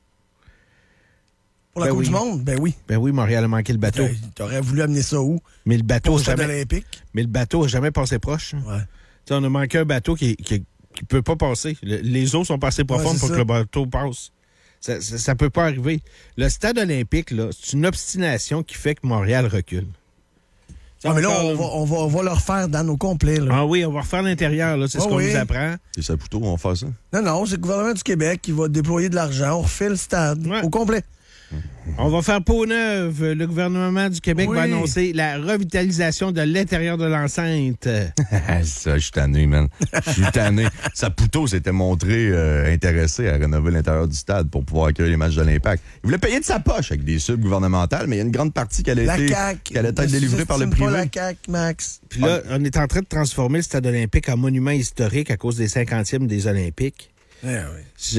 [SPEAKER 2] Pour la Coupe du Monde? Ben oui.
[SPEAKER 10] Ben oui, Montréal a manqué le bateau.
[SPEAKER 2] T'aurais voulu amener ça où?
[SPEAKER 10] Mais le bateau
[SPEAKER 2] au stade olympique?
[SPEAKER 10] Mais le bateau n'a jamais passé proche.
[SPEAKER 2] Ouais.
[SPEAKER 10] T'sais, on a manqué un bateau qui peut pas passer. Les eaux sont pas assez profondes pour que le bateau passe. Ça peut pas arriver. Le stade olympique, là, c'est une obstination qui fait que Montréal recule.
[SPEAKER 2] Ah, mais là, on va le refaire dans nos complets. Là.
[SPEAKER 10] Ah oui, on va refaire l'intérieur, là. C'est ce qu'on nous apprend.
[SPEAKER 1] C'est Saputo, on va faire ça?
[SPEAKER 2] Non, c'est le gouvernement du Québec qui va déployer de l'argent. On refait le stade au complet.
[SPEAKER 10] On va faire peau neuve. Le gouvernement du Québec va annoncer la revitalisation de l'intérieur de l'enceinte.
[SPEAKER 1] Ça, je suis tanné, man. Je suis tanné. Saputo s'était montré intéressé à rénover l'intérieur du stade pour pouvoir accueillir les matchs de l'Impact. Il voulait payer de sa poche avec des subs gouvernementales, mais il y a une grande partie qui allait être délivrée par le privé.
[SPEAKER 2] Pas la CAQ, Max.
[SPEAKER 10] Puis là, on est en train de transformer le stade olympique en monument historique à cause des 50e des Olympiques.
[SPEAKER 2] Oui.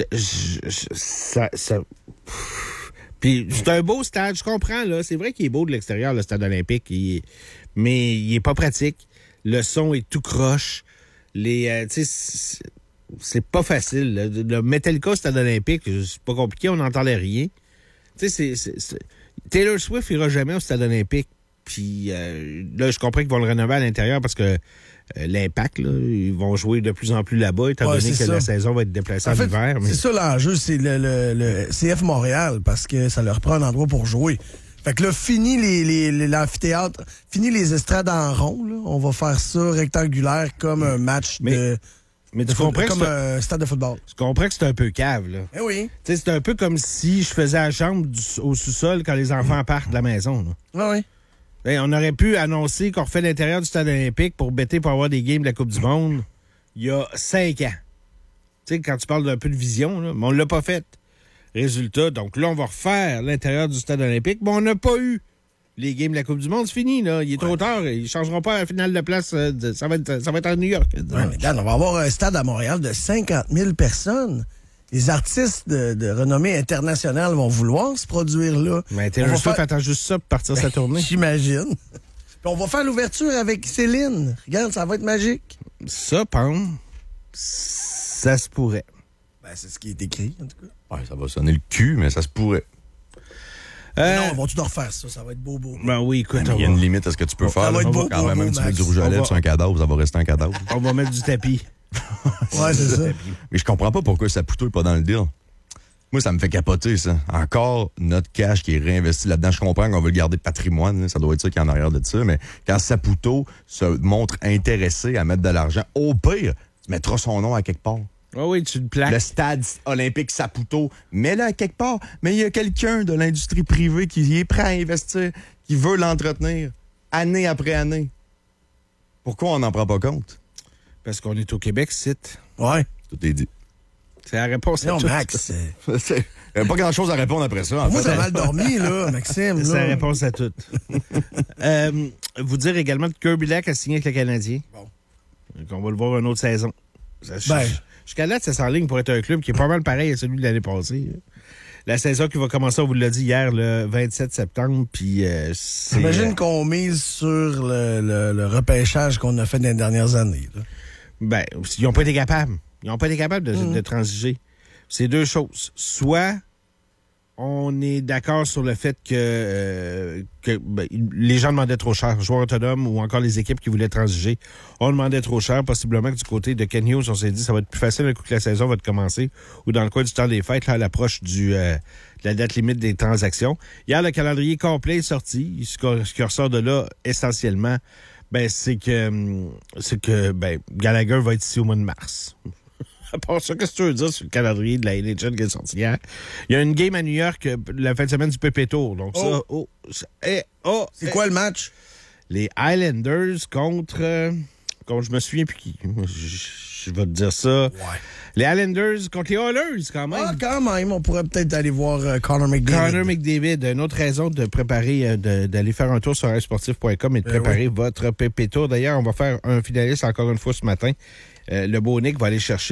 [SPEAKER 10] Puis c'est un beau stade, je comprends, là. C'est vrai qu'il est beau de l'extérieur, le stade olympique, mais il est pas pratique. Le son est tout croche. C'est pas facile. Le Metallica au stade olympique, c'est pas compliqué, on n'entendait rien. Tu sais, Taylor Swift ira jamais au stade olympique. Puis là, je comprends qu'ils vont le rénover à l'intérieur parce que l'Impact, là, ils vont jouer de plus en plus là-bas, étant donné que la saison va être déplacée en hiver. Mais...
[SPEAKER 2] C'est ça l'enjeu, c'est le CF Montréal, parce que ça leur prend un endroit pour jouer. Fait que là, fini l'amphithéâtre, fini les estrades en rond, là. On va faire ça rectangulaire comme un match
[SPEAKER 10] Mais tu comprends
[SPEAKER 2] comme un stade de football.
[SPEAKER 10] Tu comprends que c'est un peu cave, là.
[SPEAKER 2] Eh oui.
[SPEAKER 10] Tu sais, c'est un peu comme si je faisais la chambre au sous-sol quand les enfants partent de la maison, là.
[SPEAKER 2] Ah oui.
[SPEAKER 10] On aurait pu annoncer qu'on refait l'intérieur du stade olympique pour bêter pour avoir des games de la Coupe du Monde il y a 5 ans. Tu sais, quand tu parles d'un peu de vision, là, mais on l'a pas fait. Résultat, donc là, on va refaire l'intérieur du stade olympique, mais on n'a pas eu les games de la Coupe du Monde. C'est fini, là. Il est trop tard. Ils ne changeront pas à la finale de place. Ça va être à New York.
[SPEAKER 2] Ouais, mais Dan, on va avoir un stade à Montréal de 50 000 personnes. Les artistes de renommée internationale vont vouloir se produire là.
[SPEAKER 10] Mais Taylor Swift attend juste ça pour partir sa tournée.
[SPEAKER 2] J'imagine. Puis on va faire l'ouverture avec Céline. Regarde, ça va être magique.
[SPEAKER 10] Ça, Pam, ça se pourrait.
[SPEAKER 2] Ben, c'est ce qui est écrit, en tout cas.
[SPEAKER 1] Ouais, ça va sonner le cul, mais ça se pourrait.
[SPEAKER 2] Non, on va tout refaire ça. Ça va être beau.
[SPEAKER 10] Ben oui, écoute.
[SPEAKER 1] Il y a une limite à ce que tu peux faire.
[SPEAKER 2] Ça va être beau,
[SPEAKER 1] quand même un petit peu du rouge à lèvres sur un cadavre, ça va rester un cadavre.
[SPEAKER 10] On va mettre du tapis.
[SPEAKER 2] Ouais, c'est ça.
[SPEAKER 1] Mais je comprends pas pourquoi Saputo n'est pas dans le deal. Moi, ça me fait capoter, ça. Encore notre cash qui est réinvesti là-dedans. Je comprends qu'on veut le garder patrimoine. Là. Ça doit être ça qui est en arrière de ça. Mais quand Saputo se montre intéressé à mettre de l'argent, au pire, tu mettras son nom à quelque part.
[SPEAKER 10] Oh oui, tu le plaques.
[SPEAKER 1] Le stade olympique Saputo, mets-le à quelque part. Mais il y a quelqu'un de l'industrie privée qui est prêt à investir, qui veut l'entretenir, année après année. Pourquoi on n'en prend pas compte?
[SPEAKER 10] Parce qu'on est au Québec, c'est.
[SPEAKER 2] Ouais.
[SPEAKER 1] Tout est dit.
[SPEAKER 10] C'est la réponse à
[SPEAKER 2] non,
[SPEAKER 10] tout.
[SPEAKER 2] Max.
[SPEAKER 1] Il n'y a pas grand-chose à répondre après ça. En
[SPEAKER 2] moi,
[SPEAKER 1] fait.
[SPEAKER 2] t'as mal dormi, là, Maxime.
[SPEAKER 10] C'est la réponse à tout. Vous dire également que Kirby Lac a signé avec le Canadien. Bon. Donc, on va le voir une autre saison. Jusqu'à là, ça s'enligne pour être un club qui est pas mal pareil à celui de l'année passée. La saison qui va commencer, on vous l'a dit hier, le 27 septembre. Puis,
[SPEAKER 2] j'imagine qu'on mise sur le repêchage qu'on a fait dans les dernières années. Là.
[SPEAKER 10] Ben, ils n'ont pas été capables. Ils n'ont pas été capables de transiger. C'est deux choses. Soit on est d'accord sur le fait que les gens demandaient trop cher. Joueurs autonomes ou encore les équipes qui voulaient transiger, on demandait trop cher. Possiblement que du côté de Ken Hughes, on s'est dit ça va être plus facile un coup que la saison va commencer ou dans le coin du temps des fêtes, là, à l'approche de la date limite des transactions. Hier, le calendrier complet est sorti. Ce qui ressort de là, essentiellement, c'est que Gallagher va être ici au mois de mars. À part ça, qu'est-ce que tu veux dire sur le calendrier de la NHL qui est sorti hier? Il y a une game à New York la fin de semaine du PP Tour. Donc
[SPEAKER 2] c'est quoi le match?
[SPEAKER 10] Les Islanders contre je me souviens plus qui. Je vais te dire ça. Ouais. Les Islanders contre les Oilers, quand même.
[SPEAKER 2] Ah, quand même. On pourrait peut-être aller voir Connor McDavid.
[SPEAKER 10] Connor McDavid. Une autre raison de préparer, d'aller faire un tour sur sportif.com et de préparer votre PP Tour. D'ailleurs, on va faire un finaliste encore une fois ce matin. Le beau Nick va aller chercher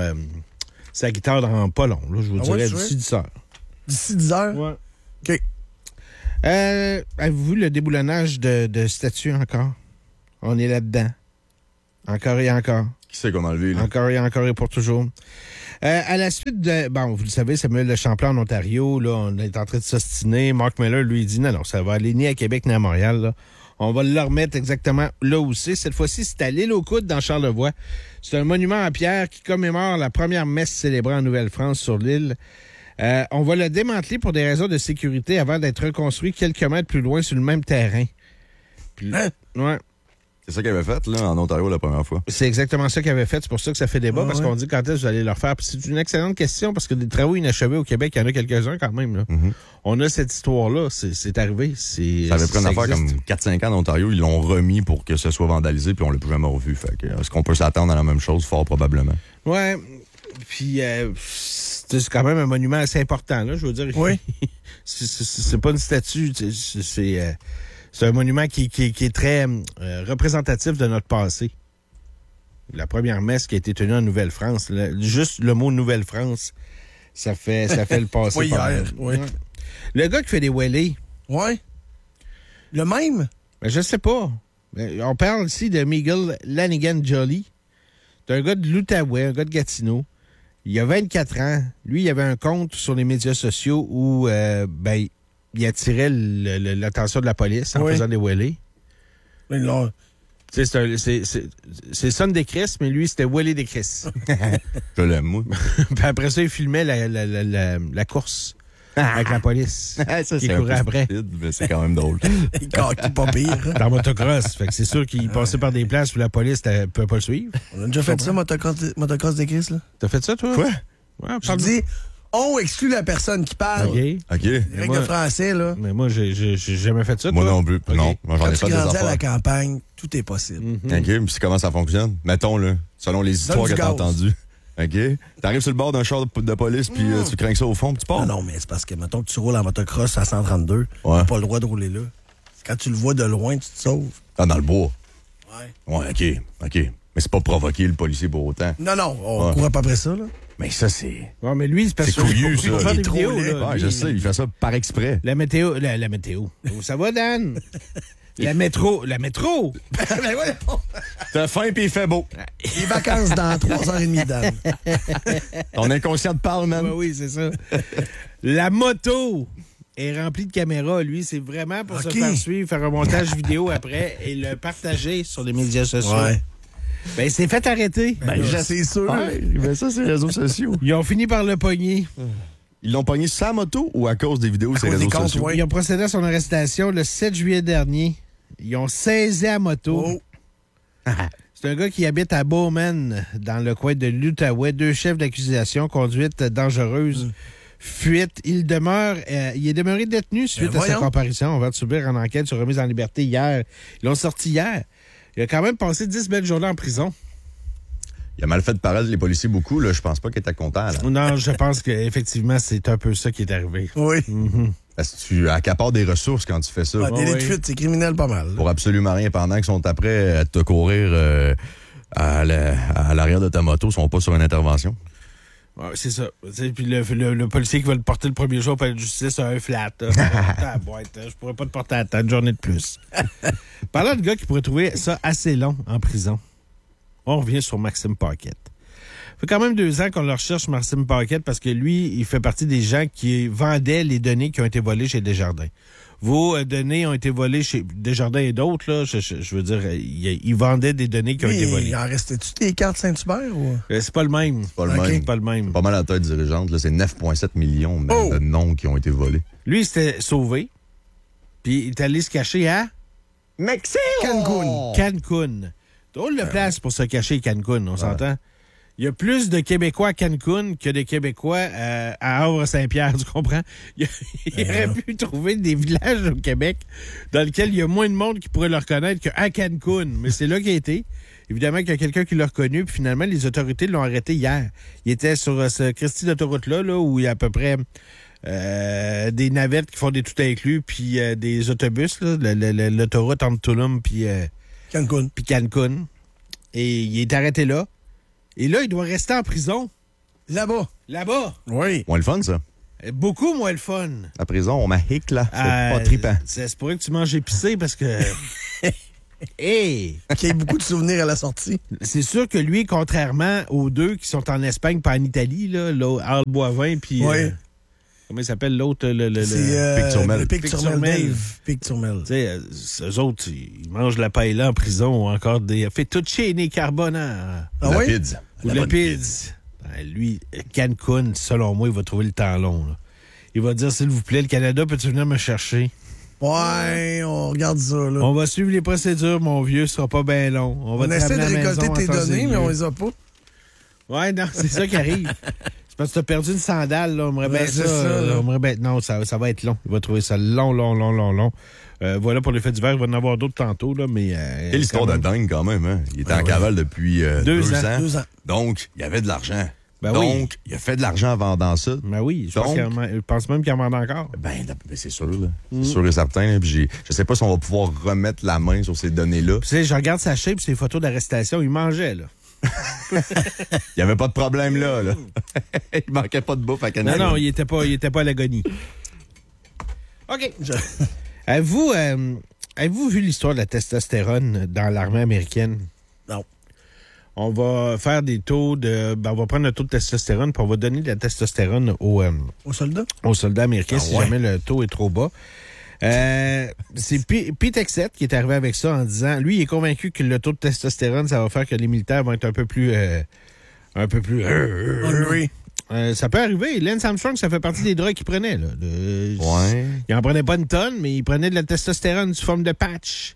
[SPEAKER 10] sa guitare dans pas long. Là, je vous dirais d'ici 10 heures.
[SPEAKER 2] D'ici 10 heures?
[SPEAKER 10] Ouais.
[SPEAKER 2] OK.
[SPEAKER 10] Avez-vous vu le déboulonnage de statues encore? On est là-dedans. Encore et encore.
[SPEAKER 1] Qui sait comment lever, là?
[SPEAKER 10] Encore et encore et pour toujours. À la suite de... Bon, vous le savez, Samuel de Champlain en Ontario, là, on est en train de s'ostiner. Mark Miller, lui, il dit non, ça va aller ni à Québec ni à Montréal, là. On va le remettre exactement là où c'est. Cette fois-ci, c'est à l'île aux Coudes, dans Charlevoix. C'est un monument en pierre qui commémore la première messe célébrée en Nouvelle-France sur l'île. On va le démanteler pour des raisons de sécurité avant d'être reconstruit quelques mètres plus loin sur le même terrain. Puis, ouais.
[SPEAKER 1] C'est ça qu'il avait fait, là, en Ontario, la première fois.
[SPEAKER 10] C'est exactement ça qu'il avait fait. C'est pour ça que ça fait débat, parce qu'on dit quand est-ce que vous allez le refaire. Puis c'est une excellente question, parce que des travaux inachevés au Québec, il y en a quelques-uns quand même. Là. Mm-hmm. On a cette histoire-là. C'est arrivé.
[SPEAKER 1] Ça avait pris une affaire comme 4-5 ans en Ontario. Ils l'ont remis pour que ce soit vandalisé, puis on l'a plus jamais revu. Fait que, est-ce qu'on peut s'attendre à la même chose? Fort probablement.
[SPEAKER 10] Ouais. Puis c'est quand même un monument assez important, là, je veux dire.
[SPEAKER 2] Oui.
[SPEAKER 10] c'est pas une statue. C'est un monument qui est très représentatif de notre passé. La première messe qui a été tenue en Nouvelle-France, juste le mot Nouvelle-France, ça fait le passé.
[SPEAKER 2] Oui, hier. Oui.
[SPEAKER 10] Le gars qui fait des wheelies.
[SPEAKER 2] Oui. Le même?
[SPEAKER 10] Je sais pas. On parle ici de Miguel Lanigan-Joly. C'est un gars de l'Outaouais, un gars de Gatineau. Il a 24 ans. Lui, il avait un compte sur les médias sociaux où il attirait l'attention de la police en faisant des wheelies.
[SPEAKER 2] Mais là...
[SPEAKER 10] C'est Sunday Chris, mais lui, c'était Wheelie des Chris.
[SPEAKER 1] Je l'aime, moi.
[SPEAKER 10] Puis après ça, il filmait la course avec la police
[SPEAKER 1] ça,
[SPEAKER 10] qui courait après.
[SPEAKER 1] Stupide, mais c'est quand même drôle.
[SPEAKER 2] Il pas pire.
[SPEAKER 10] Dans motocross. Fait que c'est sûr qu'il passait par des places où la police ne pouvait pas le suivre.
[SPEAKER 2] On a déjà fait ça, motocross des Chris, là.
[SPEAKER 10] T'as fait ça, toi?
[SPEAKER 2] Quoi?
[SPEAKER 10] Ouais,
[SPEAKER 2] je dis... On exclut la personne qui parle.
[SPEAKER 1] OK.
[SPEAKER 2] Règle de français, là.
[SPEAKER 10] Mais moi, j'ai jamais fait ça,
[SPEAKER 1] moi
[SPEAKER 10] toi.
[SPEAKER 1] Non plus. Okay. Non, moi, j'en ai fait des affaires.
[SPEAKER 2] Quand tu grandis à la campagne, tout est possible.
[SPEAKER 1] Mm-hmm. OK, puis comment ça fonctionne? Mettons, là, selon les histoires que t'as entendues. OK? T'arrives sur le bord d'un char de police, puis tu crains ça au fond, puis tu pars.
[SPEAKER 2] Non, mais c'est parce que, mettons que tu roules en motocross à 132, t'as pas le droit de rouler là. Quand tu le vois de loin, tu te sauves.
[SPEAKER 1] Ah, dans le bois?
[SPEAKER 2] Ouais.
[SPEAKER 1] Ouais, OK. Mais c'est pas provoquer le policier pour autant.
[SPEAKER 2] Non, on courait pas après ça, là.
[SPEAKER 1] Mais ça, c'est...
[SPEAKER 10] Ouais, mais lui, c'est parce
[SPEAKER 1] que... C'est couillu, ça.
[SPEAKER 10] Il fait des vidéos, là.
[SPEAKER 1] Ouais, je sais, il fait ça par exprès.
[SPEAKER 10] La météo. Ça va, Dan? La métro.
[SPEAKER 2] Ben ouais.
[SPEAKER 1] T'as faim puis il fait beau.
[SPEAKER 2] Les vacances dans 3h30, Dan.
[SPEAKER 1] Ton inconscient te parle, man.
[SPEAKER 10] Oui, c'est ça. La moto est remplie de caméras. Lui, c'est vraiment pour se faire suivre, faire un montage vidéo après et le partager sur les médias sociaux. Ouais. Ben, c'est fait arrêter.
[SPEAKER 2] C'est sûr.
[SPEAKER 1] Ben, ça, c'est les réseaux sociaux.
[SPEAKER 10] Ils ont fini par le pogner.
[SPEAKER 1] Ils l'ont pogné sur sa moto ou à cause des vidéos sur les réseaux sociaux?
[SPEAKER 10] Ils ont procédé à son arrestation le 7 juillet dernier. Ils ont saisi la moto. C'est un gars qui habite à Bowman, dans le coin de l'Outaouais. 2 chefs d'accusation, conduite dangereuse, fuite. Il est demeuré détenu suite à sa comparution. On va subir en enquête sur remise en liberté hier. Ils l'ont sorti hier. Il a quand même passé 10 belles journées en prison.
[SPEAKER 1] Il a mal fait de paraître les policiers beaucoup. Là. Je pense pas qu'il était content. Là.
[SPEAKER 10] Non, je pense qu'effectivement, c'est un peu ça qui est arrivé.
[SPEAKER 2] Oui.
[SPEAKER 10] Mm-hmm.
[SPEAKER 1] Parce que tu accapares des ressources quand tu fais ça.
[SPEAKER 2] Délai de fuite, c'est criminel pas mal.
[SPEAKER 1] Pour absolument rien. Pendant qu'ils sont après à te courir à l'arrière de ta moto, ils sont pas sur une intervention.
[SPEAKER 10] Ouais, c'est ça. Puis le policier qui va le porter le premier jour au palais de justice a un flat. Je pourrais pas te porter à une journée de plus. Parlant de gars qui pourraient trouver ça assez long en prison, on revient sur Maxime Paquette. fait quand même 2 ans qu'on le recherche, Maxime Paquette, parce que lui, il fait partie des gens qui vendaient les données qui ont été volées chez Desjardins. Vos données ont été volées chez Desjardins et d'autres, là. Je veux dire, ils vendaient des données qui ont été volées.
[SPEAKER 2] Il en restait-tu des cartes Saint-Hubert ou?
[SPEAKER 10] C'est pas le même.
[SPEAKER 1] C'est pas le même. Pas mal à la tête dirigeante, là. C'est 9,7 millions de noms qui ont été volés.
[SPEAKER 10] Lui, il s'était sauvé. Puis il est allé se cacher à
[SPEAKER 2] Mexique!
[SPEAKER 10] Cancun. Drôle de place pour se cacher Cancun, on s'entend? Il y a plus de Québécois à Cancun que de Québécois à Havre-Saint-Pierre, tu comprends? Il aurait pu trouver des villages au Québec dans lesquels il y a moins de monde qui pourrait le reconnaître qu'à Cancun. Mais c'est là qu'il a été. Évidemment qu'il y a quelqu'un qui l'a reconnu, puis finalement, les autorités l'ont arrêté hier. Il était sur ce Christie d'autoroute-là, là, où il y a à peu près des navettes qui font des tout inclus, puis des autobus, là, l'autoroute entre Tulum puis Cancun. Et il est arrêté là. Et là, il doit rester en prison.
[SPEAKER 2] Là-bas.
[SPEAKER 10] Oui.
[SPEAKER 1] Moins le fun, ça.
[SPEAKER 10] Beaucoup moins le fun.
[SPEAKER 1] La prison, on m'ahique, là. C'est pas trippant.
[SPEAKER 10] C'est pour ça que tu manges épicé, parce que...
[SPEAKER 2] Hey! Qu'il y ait beaucoup de souvenirs à la sortie.
[SPEAKER 10] C'est sûr que lui, contrairement aux 2 qui sont en Espagne pas en Italie, là, Al Boivin, puis... comment il s'appelle l'autre?
[SPEAKER 2] C'est Pic-Turmel.
[SPEAKER 10] Tu sais, eux autres, ils mangent la paella en prison ou encore des fettuccine carbonara.
[SPEAKER 1] La pizza.
[SPEAKER 10] Ou la pizza. Ben, lui, Cancun, selon moi, il va trouver le temps long. Là. Il va dire, s'il vous plaît, le Canada, peux-tu venir me chercher?
[SPEAKER 2] Ouais, on regarde ça, là.
[SPEAKER 10] On va suivre les procédures, mon vieux, ce sera pas bien long.
[SPEAKER 2] On essaie de récolter tes données, mais on les a pas.
[SPEAKER 10] Ouais, non, c'est ça qui arrive. C'est parce que t'as perdu une sandale, là. On me répète ça. Non, ça va être long. Il va trouver ça long. Voilà pour l'effet d'hiver. Il va en avoir d'autres tantôt, là, mais...
[SPEAKER 1] Quelle histoire de dingue, quand même, hein? Il était en cavale depuis 2 ans.
[SPEAKER 2] 2 ans.
[SPEAKER 1] Donc, il y avait de l'argent.
[SPEAKER 10] Ben
[SPEAKER 1] donc, il a fait de l'argent en vendant ça.
[SPEAKER 10] Ben oui, je pense même qu'il en vend encore.
[SPEAKER 1] Ben c'est sûr, là. C'est sûr et certain. Là. Puis je sais pas si on va pouvoir remettre la main sur ces données-là.
[SPEAKER 10] Tu sais, je regarde sa shape et ses photos d'arrestation. Il mangeait, là.
[SPEAKER 1] Il n'y avait pas de problème là. Il manquait pas de bouffe à Canada.
[SPEAKER 10] Non, il était pas à l'agonie. OK. Avez-vous vu l'histoire de la testostérone dans l'armée américaine?
[SPEAKER 2] Non.
[SPEAKER 10] On va faire des taux de... on va prendre le taux de testostérone puis on va donner de la testostérone aux
[SPEAKER 2] soldats?
[SPEAKER 10] Aux soldats américains si jamais le taux est trop bas. C'est Pete Hegseth qui est arrivé avec ça en disant, lui, il est convaincu que le taux de testostérone, ça va faire que les militaires vont être un peu plus...
[SPEAKER 2] Oui.
[SPEAKER 10] Ça peut arriver. Lance Armstrong, ça fait partie des drogues qu'il prenait. Là. Il en prenait pas une tonne, mais il prenait de la testostérone sous forme de patch.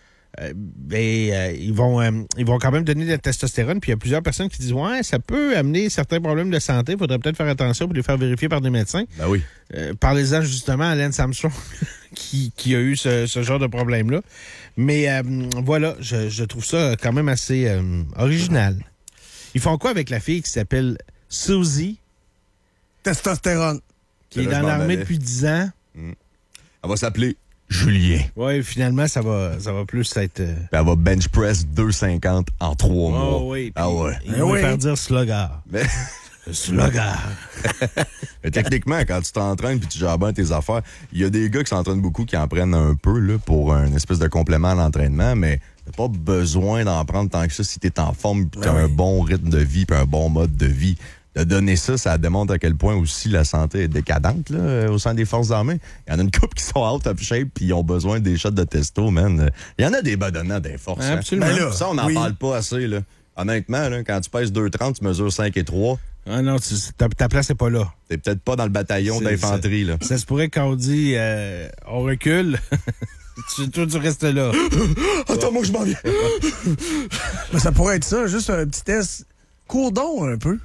[SPEAKER 10] Ils vont quand même donner de la testostérone, puis il y a plusieurs personnes qui disent ouais, ça peut amener certains problèmes de santé, il faudrait peut-être faire attention pour les faire vérifier par des médecins.
[SPEAKER 1] Ben oui.
[SPEAKER 10] Parlez-en justement à Lance Armstrong qui a eu ce genre de problème-là. Mais voilà, je trouve ça quand même assez original. Ils font quoi avec la fille qui s'appelle Suzy?
[SPEAKER 2] Testostérone.
[SPEAKER 10] Qui est dans l'armée depuis 10 ans.
[SPEAKER 1] Elle va s'appeler Julien.
[SPEAKER 10] Oui, finalement, ça va plus être...
[SPEAKER 1] Elle va bench press 2,50 en 3 mois.
[SPEAKER 10] Oh oui.
[SPEAKER 1] Ah ouais.
[SPEAKER 10] Il va faire dire slugger. Slugger.
[SPEAKER 1] Mais techniquement, quand tu t'entraînes puis tu gères bien tes affaires, il y a des gars qui s'entraînent beaucoup qui en prennent un peu là, pour une espèce de complément à l'entraînement, mais t'as pas besoin d'en prendre tant que ça si t'es en forme puis t'as un bon rythme de vie puis un bon mode de vie. De donner ça démontre à quel point aussi la santé est décadente là, au sein des forces armées. Il y en a une couple qui sont out of shape puis ils ont besoin des shots de testo, man. Il y en a des badonnants des forces.
[SPEAKER 10] Absolument.
[SPEAKER 1] Hein. Là, ça, on n'en parle pas assez. Là. Honnêtement, là, quand tu pèses 2,30, tu mesures 5 et 3.
[SPEAKER 10] Ah non, ta place n'est pas là.
[SPEAKER 1] T'es peut-être pas dans le bataillon d'infanterie. Là.
[SPEAKER 10] Ça se pourrait qu'on dit on recule. Toi, tu restes là.
[SPEAKER 2] Attends, moi, je m'en viens. Mais ça pourrait être ça, juste un petit test. Cours donc un peu.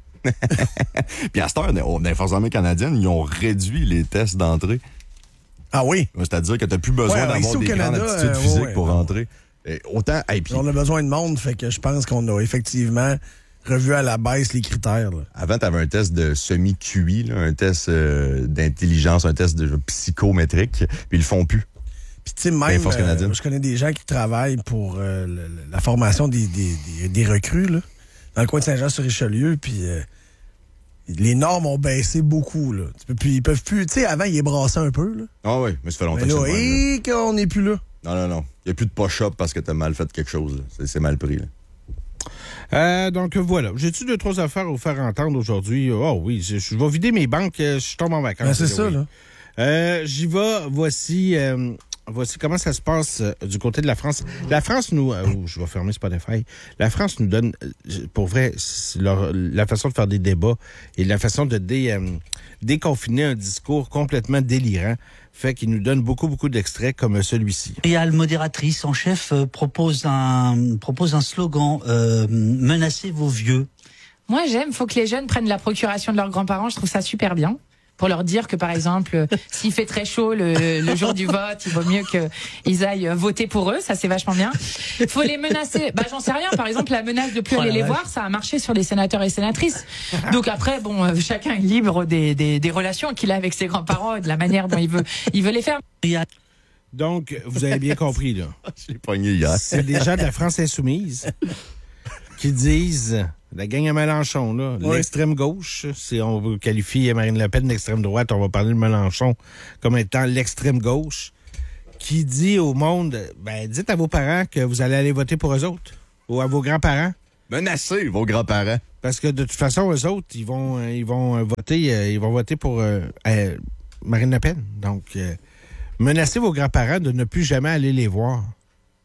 [SPEAKER 1] Puis à cette heure, dans les Forces armées canadiennes, ils ont réduit les tests d'entrée.
[SPEAKER 2] Ah oui?
[SPEAKER 1] C'est-à-dire que tu n'as plus besoin d'avoir des grandes aptitudes physiques pour rentrer. Autant,
[SPEAKER 2] on a besoin de monde, fait que je pense qu'on a effectivement revu à la baisse les critères. Là.
[SPEAKER 1] Avant, tu avais un test de semi-QI, un test d'intelligence, un test de psychométrique, puis ils le font plus.
[SPEAKER 2] Puis tu sais, même, je connais des gens qui travaillent pour la formation des recrues, là, dans le coin de Saint-Jean-sur-Richelieu, puis les normes ont baissé beaucoup, là. Ils peuvent plus, tu sais, avant, ils brassaient un peu, là.
[SPEAKER 1] Ah oui, mais ça fait longtemps
[SPEAKER 2] que c'est qu'on n'est plus là.
[SPEAKER 1] Non. Il n'y a plus de push-up parce que tu as mal fait quelque chose, là. C'est mal pris, là.
[SPEAKER 10] Donc, voilà. J'ai-tu 2-3 affaires à vous faire entendre aujourd'hui? Oh oui, je vais vider mes banques, je tombe en vacances.
[SPEAKER 2] Ben, c'est ça,
[SPEAKER 10] là. J'y vais. Voici comment ça se passe du côté de la France. La France nous... je vais fermer Spotify. La France nous donne, pour vrai, la façon de faire des débats et la façon de déconfiner un discours complètement délirant fait qu'il nous donne beaucoup, beaucoup d'extraits comme celui-ci.
[SPEAKER 12] La modératrice en chef propose un slogan « Menacez vos vieux ».
[SPEAKER 13] Moi, j'aime. Il faut que les jeunes prennent la procuration de leurs grands-parents. Je trouve ça super bien. Pour leur dire que, par exemple, s'il fait très chaud le jour du vote, il vaut mieux qu'ils aillent voter pour eux. Ça, c'est vachement bien. Il faut les menacer. J'en sais rien. Par exemple, la menace de plus aller les voir, ça a marché sur les sénateurs et sénatrices. Donc après, chacun est libre des relations qu'il a avec ses grands-parents et de la manière dont il veut les faire.
[SPEAKER 10] Donc, vous avez bien compris, là.
[SPEAKER 1] Je l'ai pogné hier.
[SPEAKER 10] C'est des gens de la France insoumise qui disent... La gang à Mélenchon, là, l'extrême gauche, on veut qualifier Marine Le Pen d'extrême droite, on va parler de Mélenchon comme étant l'extrême gauche, qui dit au monde, dites à vos parents que vous allez aller voter pour eux autres, ou à vos grands-parents.
[SPEAKER 1] Menacez vos grands-parents.
[SPEAKER 10] Parce que de toute façon, eux autres, ils vont voter pour Marine Le Pen. Donc, menacez vos grands-parents de ne plus jamais aller les voir.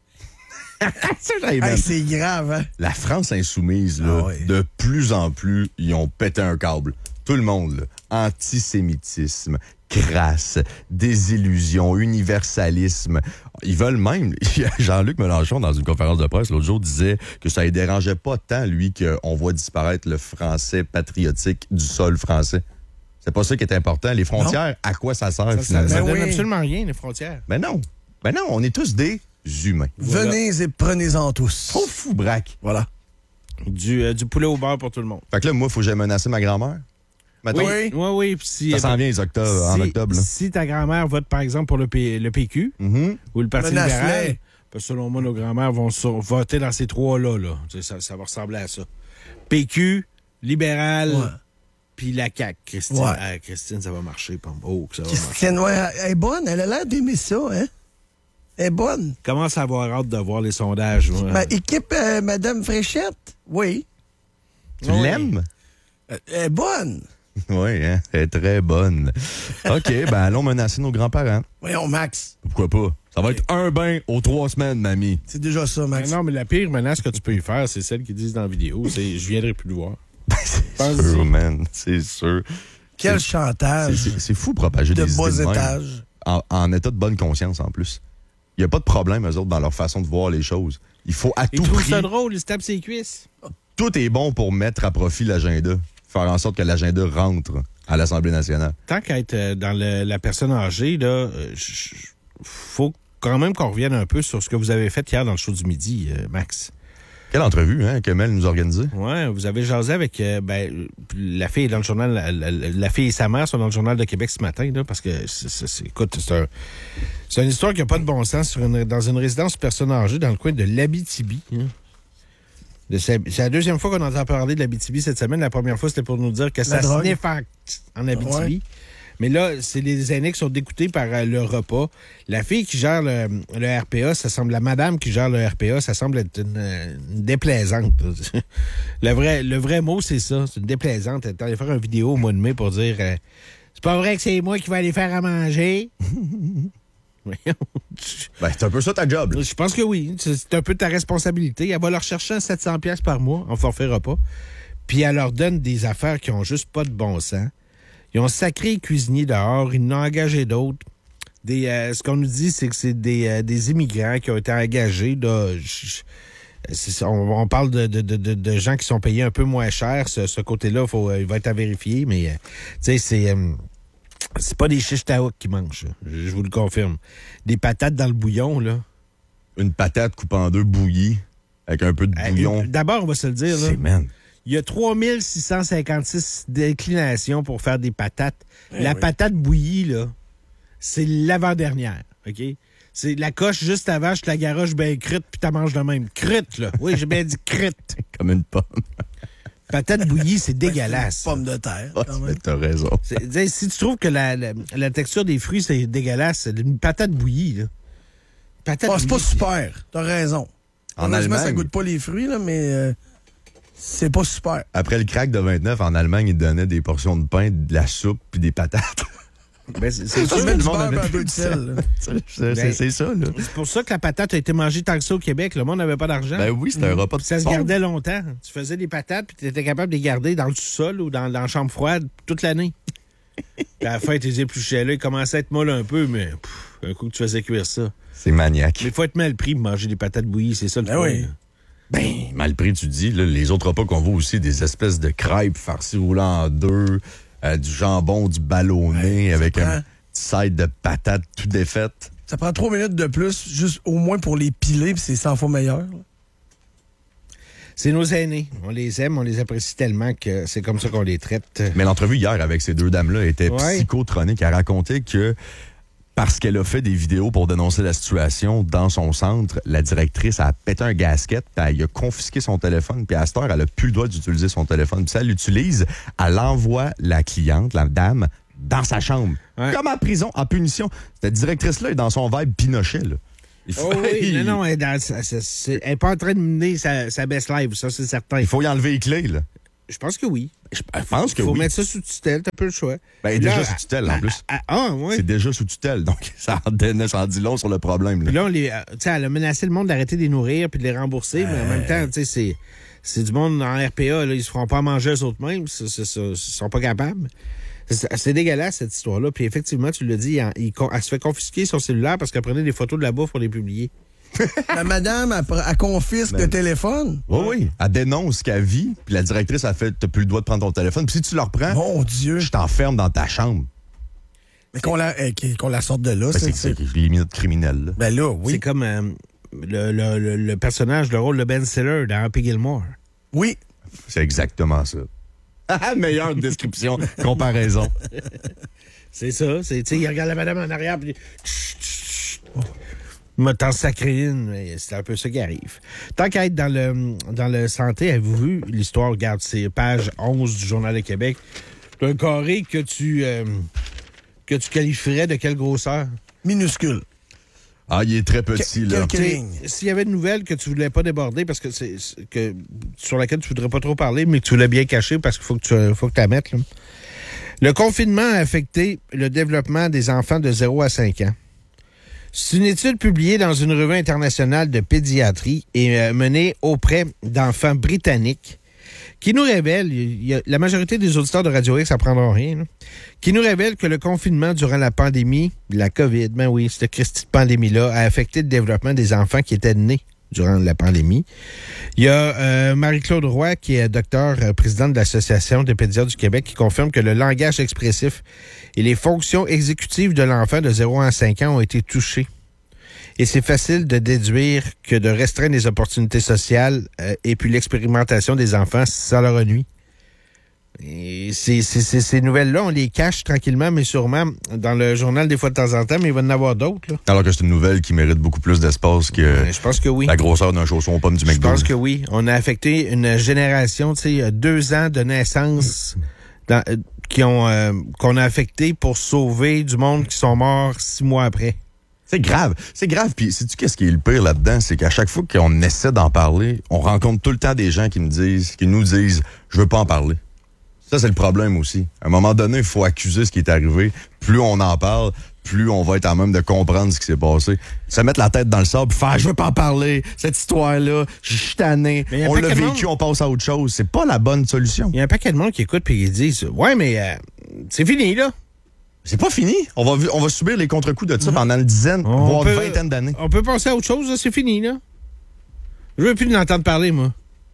[SPEAKER 2] C'est grave, hein?
[SPEAKER 1] La France insoumise, là, de plus en plus, ils ont pété un câble. Tout le monde, là. Antisémitisme, crasse, désillusion, universalisme. Ils veulent même... Jean-Luc Mélenchon, dans une conférence de presse, l'autre jour, disait que ça ne dérangeait pas tant, lui, qu'on voit disparaître le français patriotique du sol français. C'est pas ça qui est important. Les frontières, à quoi ça sert, finalement?
[SPEAKER 10] Ça donne absolument rien, les frontières.
[SPEAKER 1] Mais non, on est tous des... humains.
[SPEAKER 2] Voilà. Venez et prenez-en tous.
[SPEAKER 1] Trop fou, braque.
[SPEAKER 2] Voilà.
[SPEAKER 10] Du poulet au beurre pour tout le monde.
[SPEAKER 1] Fait que là, moi, il faut que j'aille menacer ma grand-mère.
[SPEAKER 10] Oui.
[SPEAKER 1] Si, ça s'en vient en octobre. Là.
[SPEAKER 10] Si ta grand-mère vote, par exemple, pour le PQ ou le Parti libéral, selon moi, nos grand-mères vont voter dans ces trois-là. Là. Ça va ressembler à ça. PQ, libéral, puis la CAQ. Christine, ça va marcher.
[SPEAKER 2] Christine, elle est bonne. Elle a l'air d'aimer ça, hein? Elle est bonne.
[SPEAKER 10] Commence à avoir hâte de voir les sondages.
[SPEAKER 2] Équipe Madame Fréchette, oui.
[SPEAKER 1] Tu l'aimes?
[SPEAKER 2] Elle est bonne.
[SPEAKER 1] Oui, hein? Elle est très bonne. OK, allons menacer nos grands-parents.
[SPEAKER 2] Voyons, Max.
[SPEAKER 1] Pourquoi pas? Ça va être un bain aux 3 semaines, mamie.
[SPEAKER 2] C'est déjà ça, Max.
[SPEAKER 10] Non, mais la pire menace que tu peux y faire, c'est celle qu'ils disent dans la vidéo. C'est « Je viendrai plus le voir ».
[SPEAKER 1] C'est sûr, man. C'est sûr.
[SPEAKER 2] Quel chantage.
[SPEAKER 1] C'est fou propager des idées
[SPEAKER 2] de bas étages.
[SPEAKER 1] En état de bonne conscience, en plus. Il n'y a pas de problème, eux autres, dans leur façon de voir les choses. Il faut à tout prix... Ils
[SPEAKER 10] trouvent ça drôle, ils se tapent ses cuisses.
[SPEAKER 1] Tout est bon pour mettre à profit l'agenda. Faire en sorte que l'agenda rentre à l'Assemblée nationale.
[SPEAKER 10] Tant qu'à être dans la personne âgée, là, faut quand même qu'on revienne un peu sur ce que vous avez fait hier dans le show du midi, Max.
[SPEAKER 1] Quelle entrevue, hein, que Mel nous a organisée.
[SPEAKER 10] Oui, vous avez jasé avec... la fille est dans le journal... La fille et sa mère sont dans le Journal de Québec ce matin, là, parce que, écoute, c'est une histoire qui n'a pas de bon sens dans une résidence personne âgée dans le coin de l'Abitibi. Hein. C'est la deuxième fois qu'on entend parler de l'Abitibi cette semaine. La première fois, c'était pour nous dire que ça sniffe en Abitibi. Ouais. Mais là, c'est les aînés qui sont dégoûtés par le repas. La fille qui gère le RPA, ça semble... La madame qui gère le RPA, ça semble être une déplaisante. Le vrai mot, c'est ça. C'est une déplaisante. Elle est allée faire une vidéo au mois de mai pour dire c'est pas vrai que c'est moi qui vais aller faire à manger.
[SPEAKER 1] C'est un peu ça ta job.
[SPEAKER 10] Je pense que oui. C'est un peu ta responsabilité. Elle va leur chercher 700$ par mois en forfait repas. Puis elle leur donne des affaires qui ont juste pas de bon sens. Ils ont sacré les cuisiniers dehors. Ils n'ont engagé d'autres. Ce qu'on nous dit, c'est que c'est des immigrants qui ont été engagés. Là, on parle de gens qui sont payés un peu moins cher. Ce côté-là, il va être à vérifier. Mais c'est pas des chiches taouk qui mangent. Je vous le confirme. Des patates dans le bouillon, là.
[SPEAKER 1] Une patate coupée en deux bouillie avec un peu de bouillon.
[SPEAKER 10] D'abord, on va se le dire.
[SPEAKER 1] C'est man.
[SPEAKER 10] Il y a 3656 déclinations pour faire des patates. La patate bouillie, là, c'est l'avant-dernière, OK? C'est la coche juste avant, je te la garoche bien crute, puis t'en manges de même. Crute, là. Oui, j'ai bien dit crute.
[SPEAKER 1] Comme une pomme.
[SPEAKER 10] Patate bouillie, c'est dégueulasse.
[SPEAKER 2] Pomme de terre.
[SPEAKER 1] T'as raison.
[SPEAKER 10] Si tu trouves que la texture des fruits, c'est dégueulasse, c'est une patate bouillie, là.
[SPEAKER 2] C'est pas super. T'as raison.
[SPEAKER 1] En Allemagne,
[SPEAKER 2] ça goûte pas les fruits, là, mais... c'est pas super.
[SPEAKER 1] Après le crack de 29, en Allemagne, ils donnaient des portions de pain, de la soupe puis des patates.
[SPEAKER 10] Ben, c'est ça,
[SPEAKER 2] le monde avait un peu de sel.
[SPEAKER 1] C'est ça, là.
[SPEAKER 10] C'est pour ça que la patate a été mangée tant que ça au Québec. Le monde n'avait pas d'argent.
[SPEAKER 1] Ben oui, c'était un repas de
[SPEAKER 10] ça se gardait longtemps. Tu faisais des patates, puis tu étais capable de les garder dans le sous-sol ou dans la chambre froide toute l'année. Puis à la fin, tu les épluchais là. Ils commençaient à être molles un peu, mais un coup que tu faisais cuire ça.
[SPEAKER 1] C'est maniaque.
[SPEAKER 10] Mais il faut être mal pris pour manger des patates bouillies, c'est ça le problème.
[SPEAKER 2] Oui.
[SPEAKER 1] Ben, mal pris, tu dis. Là, les autres repas qu'on voit aussi, des espèces de crêpes farcies roulant en deux, du jambon, du ballonné, avec un petit side de patates tout défaites.
[SPEAKER 2] Ça prend 3 minutes de plus, juste au moins pour les piler, puis c'est 100 fois meilleur.
[SPEAKER 10] C'est nos aînés. On les aime, on les apprécie tellement que c'est comme ça qu'on les traite.
[SPEAKER 1] Mais l'entrevue hier avec ces deux dames-là était psychotronique. Elle racontait que parce qu'elle a fait des vidéos pour dénoncer la situation dans son centre, la directrice a pété un gasket, puis elle a confisqué son téléphone, puis à cette heure, elle n'a plus le droit d'utiliser son téléphone. Puis ça, elle l'utilise, elle envoie la cliente, la dame, dans sa chambre. Ouais. Comme en prison, en punition. Cette directrice-là est dans son vibe Pinochet, là.
[SPEAKER 10] Non, elle n'est pas en train de mener sa best life, ça, c'est certain.
[SPEAKER 1] Il faut y enlever les clés, là.
[SPEAKER 10] Je pense que oui.
[SPEAKER 1] Je pense que oui.
[SPEAKER 10] Il faut mettre ça sous tutelle, t'as peu le choix.
[SPEAKER 1] Ben, déjà sous tutelle, en plus.
[SPEAKER 10] Oui.
[SPEAKER 1] C'est déjà sous tutelle, donc ça en dit long sur le problème. Là.
[SPEAKER 10] Puis là, elle a menacé le monde d'arrêter de les nourrir puis de les rembourser, mais en même temps, c'est du monde en RPA, là, ils se feront pas manger eux-mêmes, ils sont pas capables. C'est dégueulasse, cette histoire-là. Puis effectivement, tu l'as dit, elle se fait confisquer son cellulaire parce qu'elle prenait des photos de la bouffe pour les publier.
[SPEAKER 2] La madame, elle confisque le téléphone.
[SPEAKER 1] Oui. Elle dénonce qu'elle vit, puis la directrice a fait, t'as plus le droit de prendre ton téléphone. Puis si tu le reprends,
[SPEAKER 2] mon Dieu,
[SPEAKER 1] je t'enferme dans ta chambre.
[SPEAKER 2] Mais qu'on la sorte de là,
[SPEAKER 1] c'est les minutes criminelles. Là.
[SPEAKER 2] Ben là, oui.
[SPEAKER 10] C'est comme le personnage, le rôle de Ben Stiller dans Happy Gilmore.
[SPEAKER 2] Oui.
[SPEAKER 1] C'est exactement ça. Meilleure description, comparaison.
[SPEAKER 10] C'est ça. Il regarde la madame en arrière, puis m'a tant sacré une, c'est un peu ça qui arrive. Tant qu'à être dans le santé, avez-vous vu l'histoire? Regarde, c'est page 11 du Journal de Québec. Un carré que tu qualifierais de quelle grosseur?
[SPEAKER 2] Minuscule.
[SPEAKER 1] Ah, il est très petit, là.
[SPEAKER 10] S'il y avait une nouvelle que tu voulais pas déborder, parce que sur laquelle tu voudrais pas trop parler, mais que tu voulais bien cacher parce qu'il faut que tu la mettes, là. Le confinement a affecté le développement des enfants de 0 à 5 ans. C'est une étude publiée dans une revue internationale de pédiatrie et menée auprès d'enfants britanniques qui nous révèle, la majorité des auditeurs de Radio X n'apprendront rien, là, qui nous révèle que le confinement durant la pandémie, la COVID, ben oui, cette Christie de pandémie-là, a affecté le développement des enfants qui étaient nés durant la pandémie. Il y a Marie-Claude Roy, qui est docteure, présidente de l'Association des pédiatres du Québec, qui confirme que le langage expressif et les fonctions exécutives de l'enfant de 0 à 5 ans ont été touchés. Et c'est facile de déduire que de restreindre les opportunités sociales et puis l'expérimentation des enfants, ça leur nuit. Et ces nouvelles-là, on les cache tranquillement, mais sûrement dans le journal des fois de temps en temps, mais il va y en avoir d'autres. Là.
[SPEAKER 1] Alors que c'est une nouvelle qui mérite beaucoup plus d'espace que
[SPEAKER 10] je pense que oui.
[SPEAKER 1] La grosseur d'un chausson aux pommes du McDo.
[SPEAKER 10] Je pense que oui. On a affecté une génération, tu sais, 2 ans de naissance qu'on a affecté pour sauver du monde qui sont morts 6 mois après.
[SPEAKER 1] C'est grave. Puis, sais-tu qu'est-ce qui est le pire là-dedans? C'est qu'à chaque fois qu'on essaie d'en parler, on rencontre tout le temps des gens qui nous disent, je veux pas en parler. Ça, c'est le problème aussi. À un moment donné, il faut accuser ce qui est arrivé. Plus on en parle, plus on va être à même de comprendre ce qui s'est passé. Se mettre la tête dans le sable, faire, je veux pas en parler, cette histoire-là, je suis tanné, on l'a vécu, on passe à autre chose. C'est pas la bonne solution.
[SPEAKER 10] Il y a un paquet de monde qui écoute et qui dit, ouais, mais c'est fini, là.
[SPEAKER 1] C'est pas fini. On va subir les contre-coups de ça pendant une dizaine, voire une vingtaine d'années.
[SPEAKER 10] On peut penser à autre chose, là, c'est fini, là. Je veux plus l'entendre parler, moi.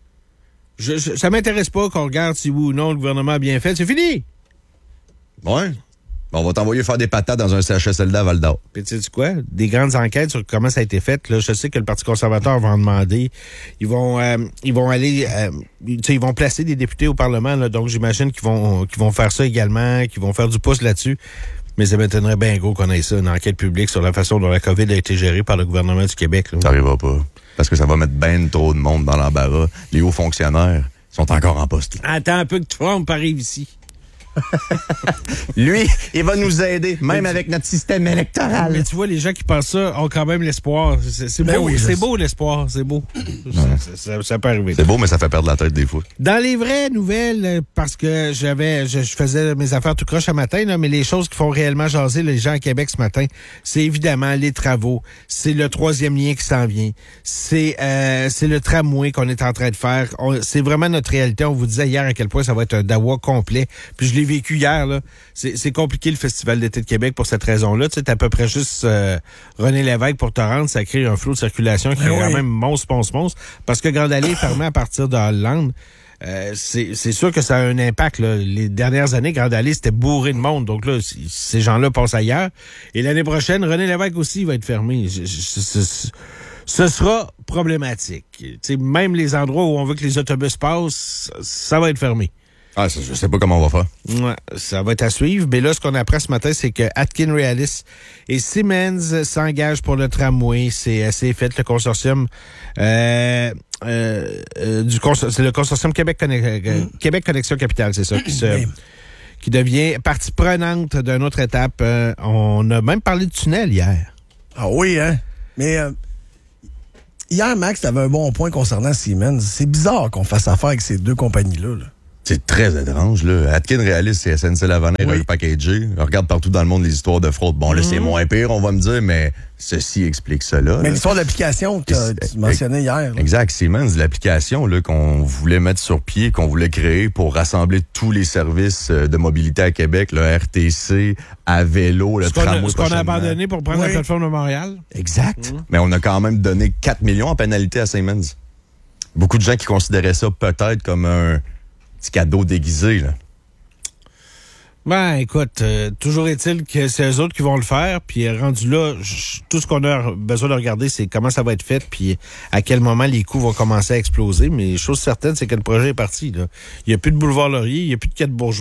[SPEAKER 10] Ça m'intéresse pas qu'on regarde si oui ou non le gouvernement a bien fait. C'est fini!
[SPEAKER 1] Ouais. On va t'envoyer faire des patates dans un CHSLD à Val-d'Or.
[SPEAKER 10] Puis tu sais quoi? Des grandes enquêtes sur comment ça a été fait. Là, je sais que le Parti conservateur va en demander. Ils vont aller... ils vont placer des députés au Parlement. Là, donc j'imagine qu'ils vont faire ça également, qu'ils vont faire du pouce là-dessus. Mais ça m'étonnerait bien gros qu'on ait ça, une enquête publique sur la façon dont la COVID a été gérée par le gouvernement du Québec. Là.
[SPEAKER 1] Ça n'arrivera pas. Parce que ça va mettre ben trop de monde dans l'embarras. Les hauts fonctionnaires sont encore en poste.
[SPEAKER 10] Attends un peu que Trump arrive ici.
[SPEAKER 1] Lui, il va nous aider, même avec notre système électoral.
[SPEAKER 10] Mais tu vois, les gens qui pensent ça ont quand même l'espoir. C'est beau, oui, c'est beau l'espoir, c'est beau. Ça peut arriver.
[SPEAKER 1] C'est beau, mais ça fait perdre la tête des fois.
[SPEAKER 10] Dans les vraies nouvelles, parce que je faisais mes affaires tout croche à matin, là, mais les choses qui font réellement jaser les gens à Québec ce matin, c'est évidemment les travaux, c'est le 3e lien qui s'en vient, c'est le tramway qu'on est en train de faire. C'est vraiment notre réalité. On vous disait hier à quel point ça va être un dawa complet. Puis je l'ai vécu hier, là. C'est compliqué le Festival d'été de Québec pour cette raison-là. Tu sais, t'as à peu près juste René Lévesque pour te rendre, ça crée un flot de circulation qui est quand même monstre, parce que Grande Allée est fermée à partir de Hollande. C'est sûr que ça a un impact, là. Les dernières années, Grande Allée, c'était bourré de monde. Donc là, ces gens-là passent ailleurs. Et l'année prochaine, René Lévesque aussi va être fermé. Ce sera problématique. T'sais, même les endroits où on veut que les autobus passent, ça va être fermé.
[SPEAKER 1] Ah, je sais pas comment on va faire.
[SPEAKER 10] Ouais, ça va être à suivre. Mais là, ce qu'on apprend ce matin, c'est que Atkin Realis et Siemens s'engagent pour le tramway. C'est fait, le consortium c'est le consortium Québec Connexion Capitale, c'est ça, qui devient partie prenante d'une autre étape. On a même parlé de tunnel hier.
[SPEAKER 2] Ah oui, hein? Mais hier, Max, t'avais un bon point concernant Siemens. C'est bizarre qu'on fasse affaire avec ces deux compagnies-là, là.
[SPEAKER 1] C'est très étrange, là. Atkin Realis, c'est SNC-Lavalin, le packagé. On regarde partout dans le monde les histoires de fraude. Bon, là, c'est moins pire, on va me dire, mais ceci explique cela.
[SPEAKER 2] Mais l'histoire de l'application que tu mentionnais hier. Là.
[SPEAKER 1] Exact. Siemens, l'application là qu'on voulait mettre sur pied, qu'on voulait créer pour rassembler tous les services de mobilité à Québec, le RTC, à vélo, le tramway.
[SPEAKER 10] Ce qu'on a abandonné pour prendre la plateforme de Montréal.
[SPEAKER 1] Exact. Mais on a quand même donné 4 millions en pénalité à Siemens. Beaucoup de gens qui considéraient ça peut-être comme un petit cadeau déguisé, là.
[SPEAKER 10] Ben, écoute, toujours est-il que c'est eux autres qui vont le faire, puis rendu là, tout ce qu'on a besoin de regarder, c'est comment ça va être fait, puis à quel moment les coûts vont commencer à exploser. Mais chose certaine, c'est que le projet est parti, là. Il n'y a plus de boulevard Laurier, il n'y a plus de quai de Bourgeois.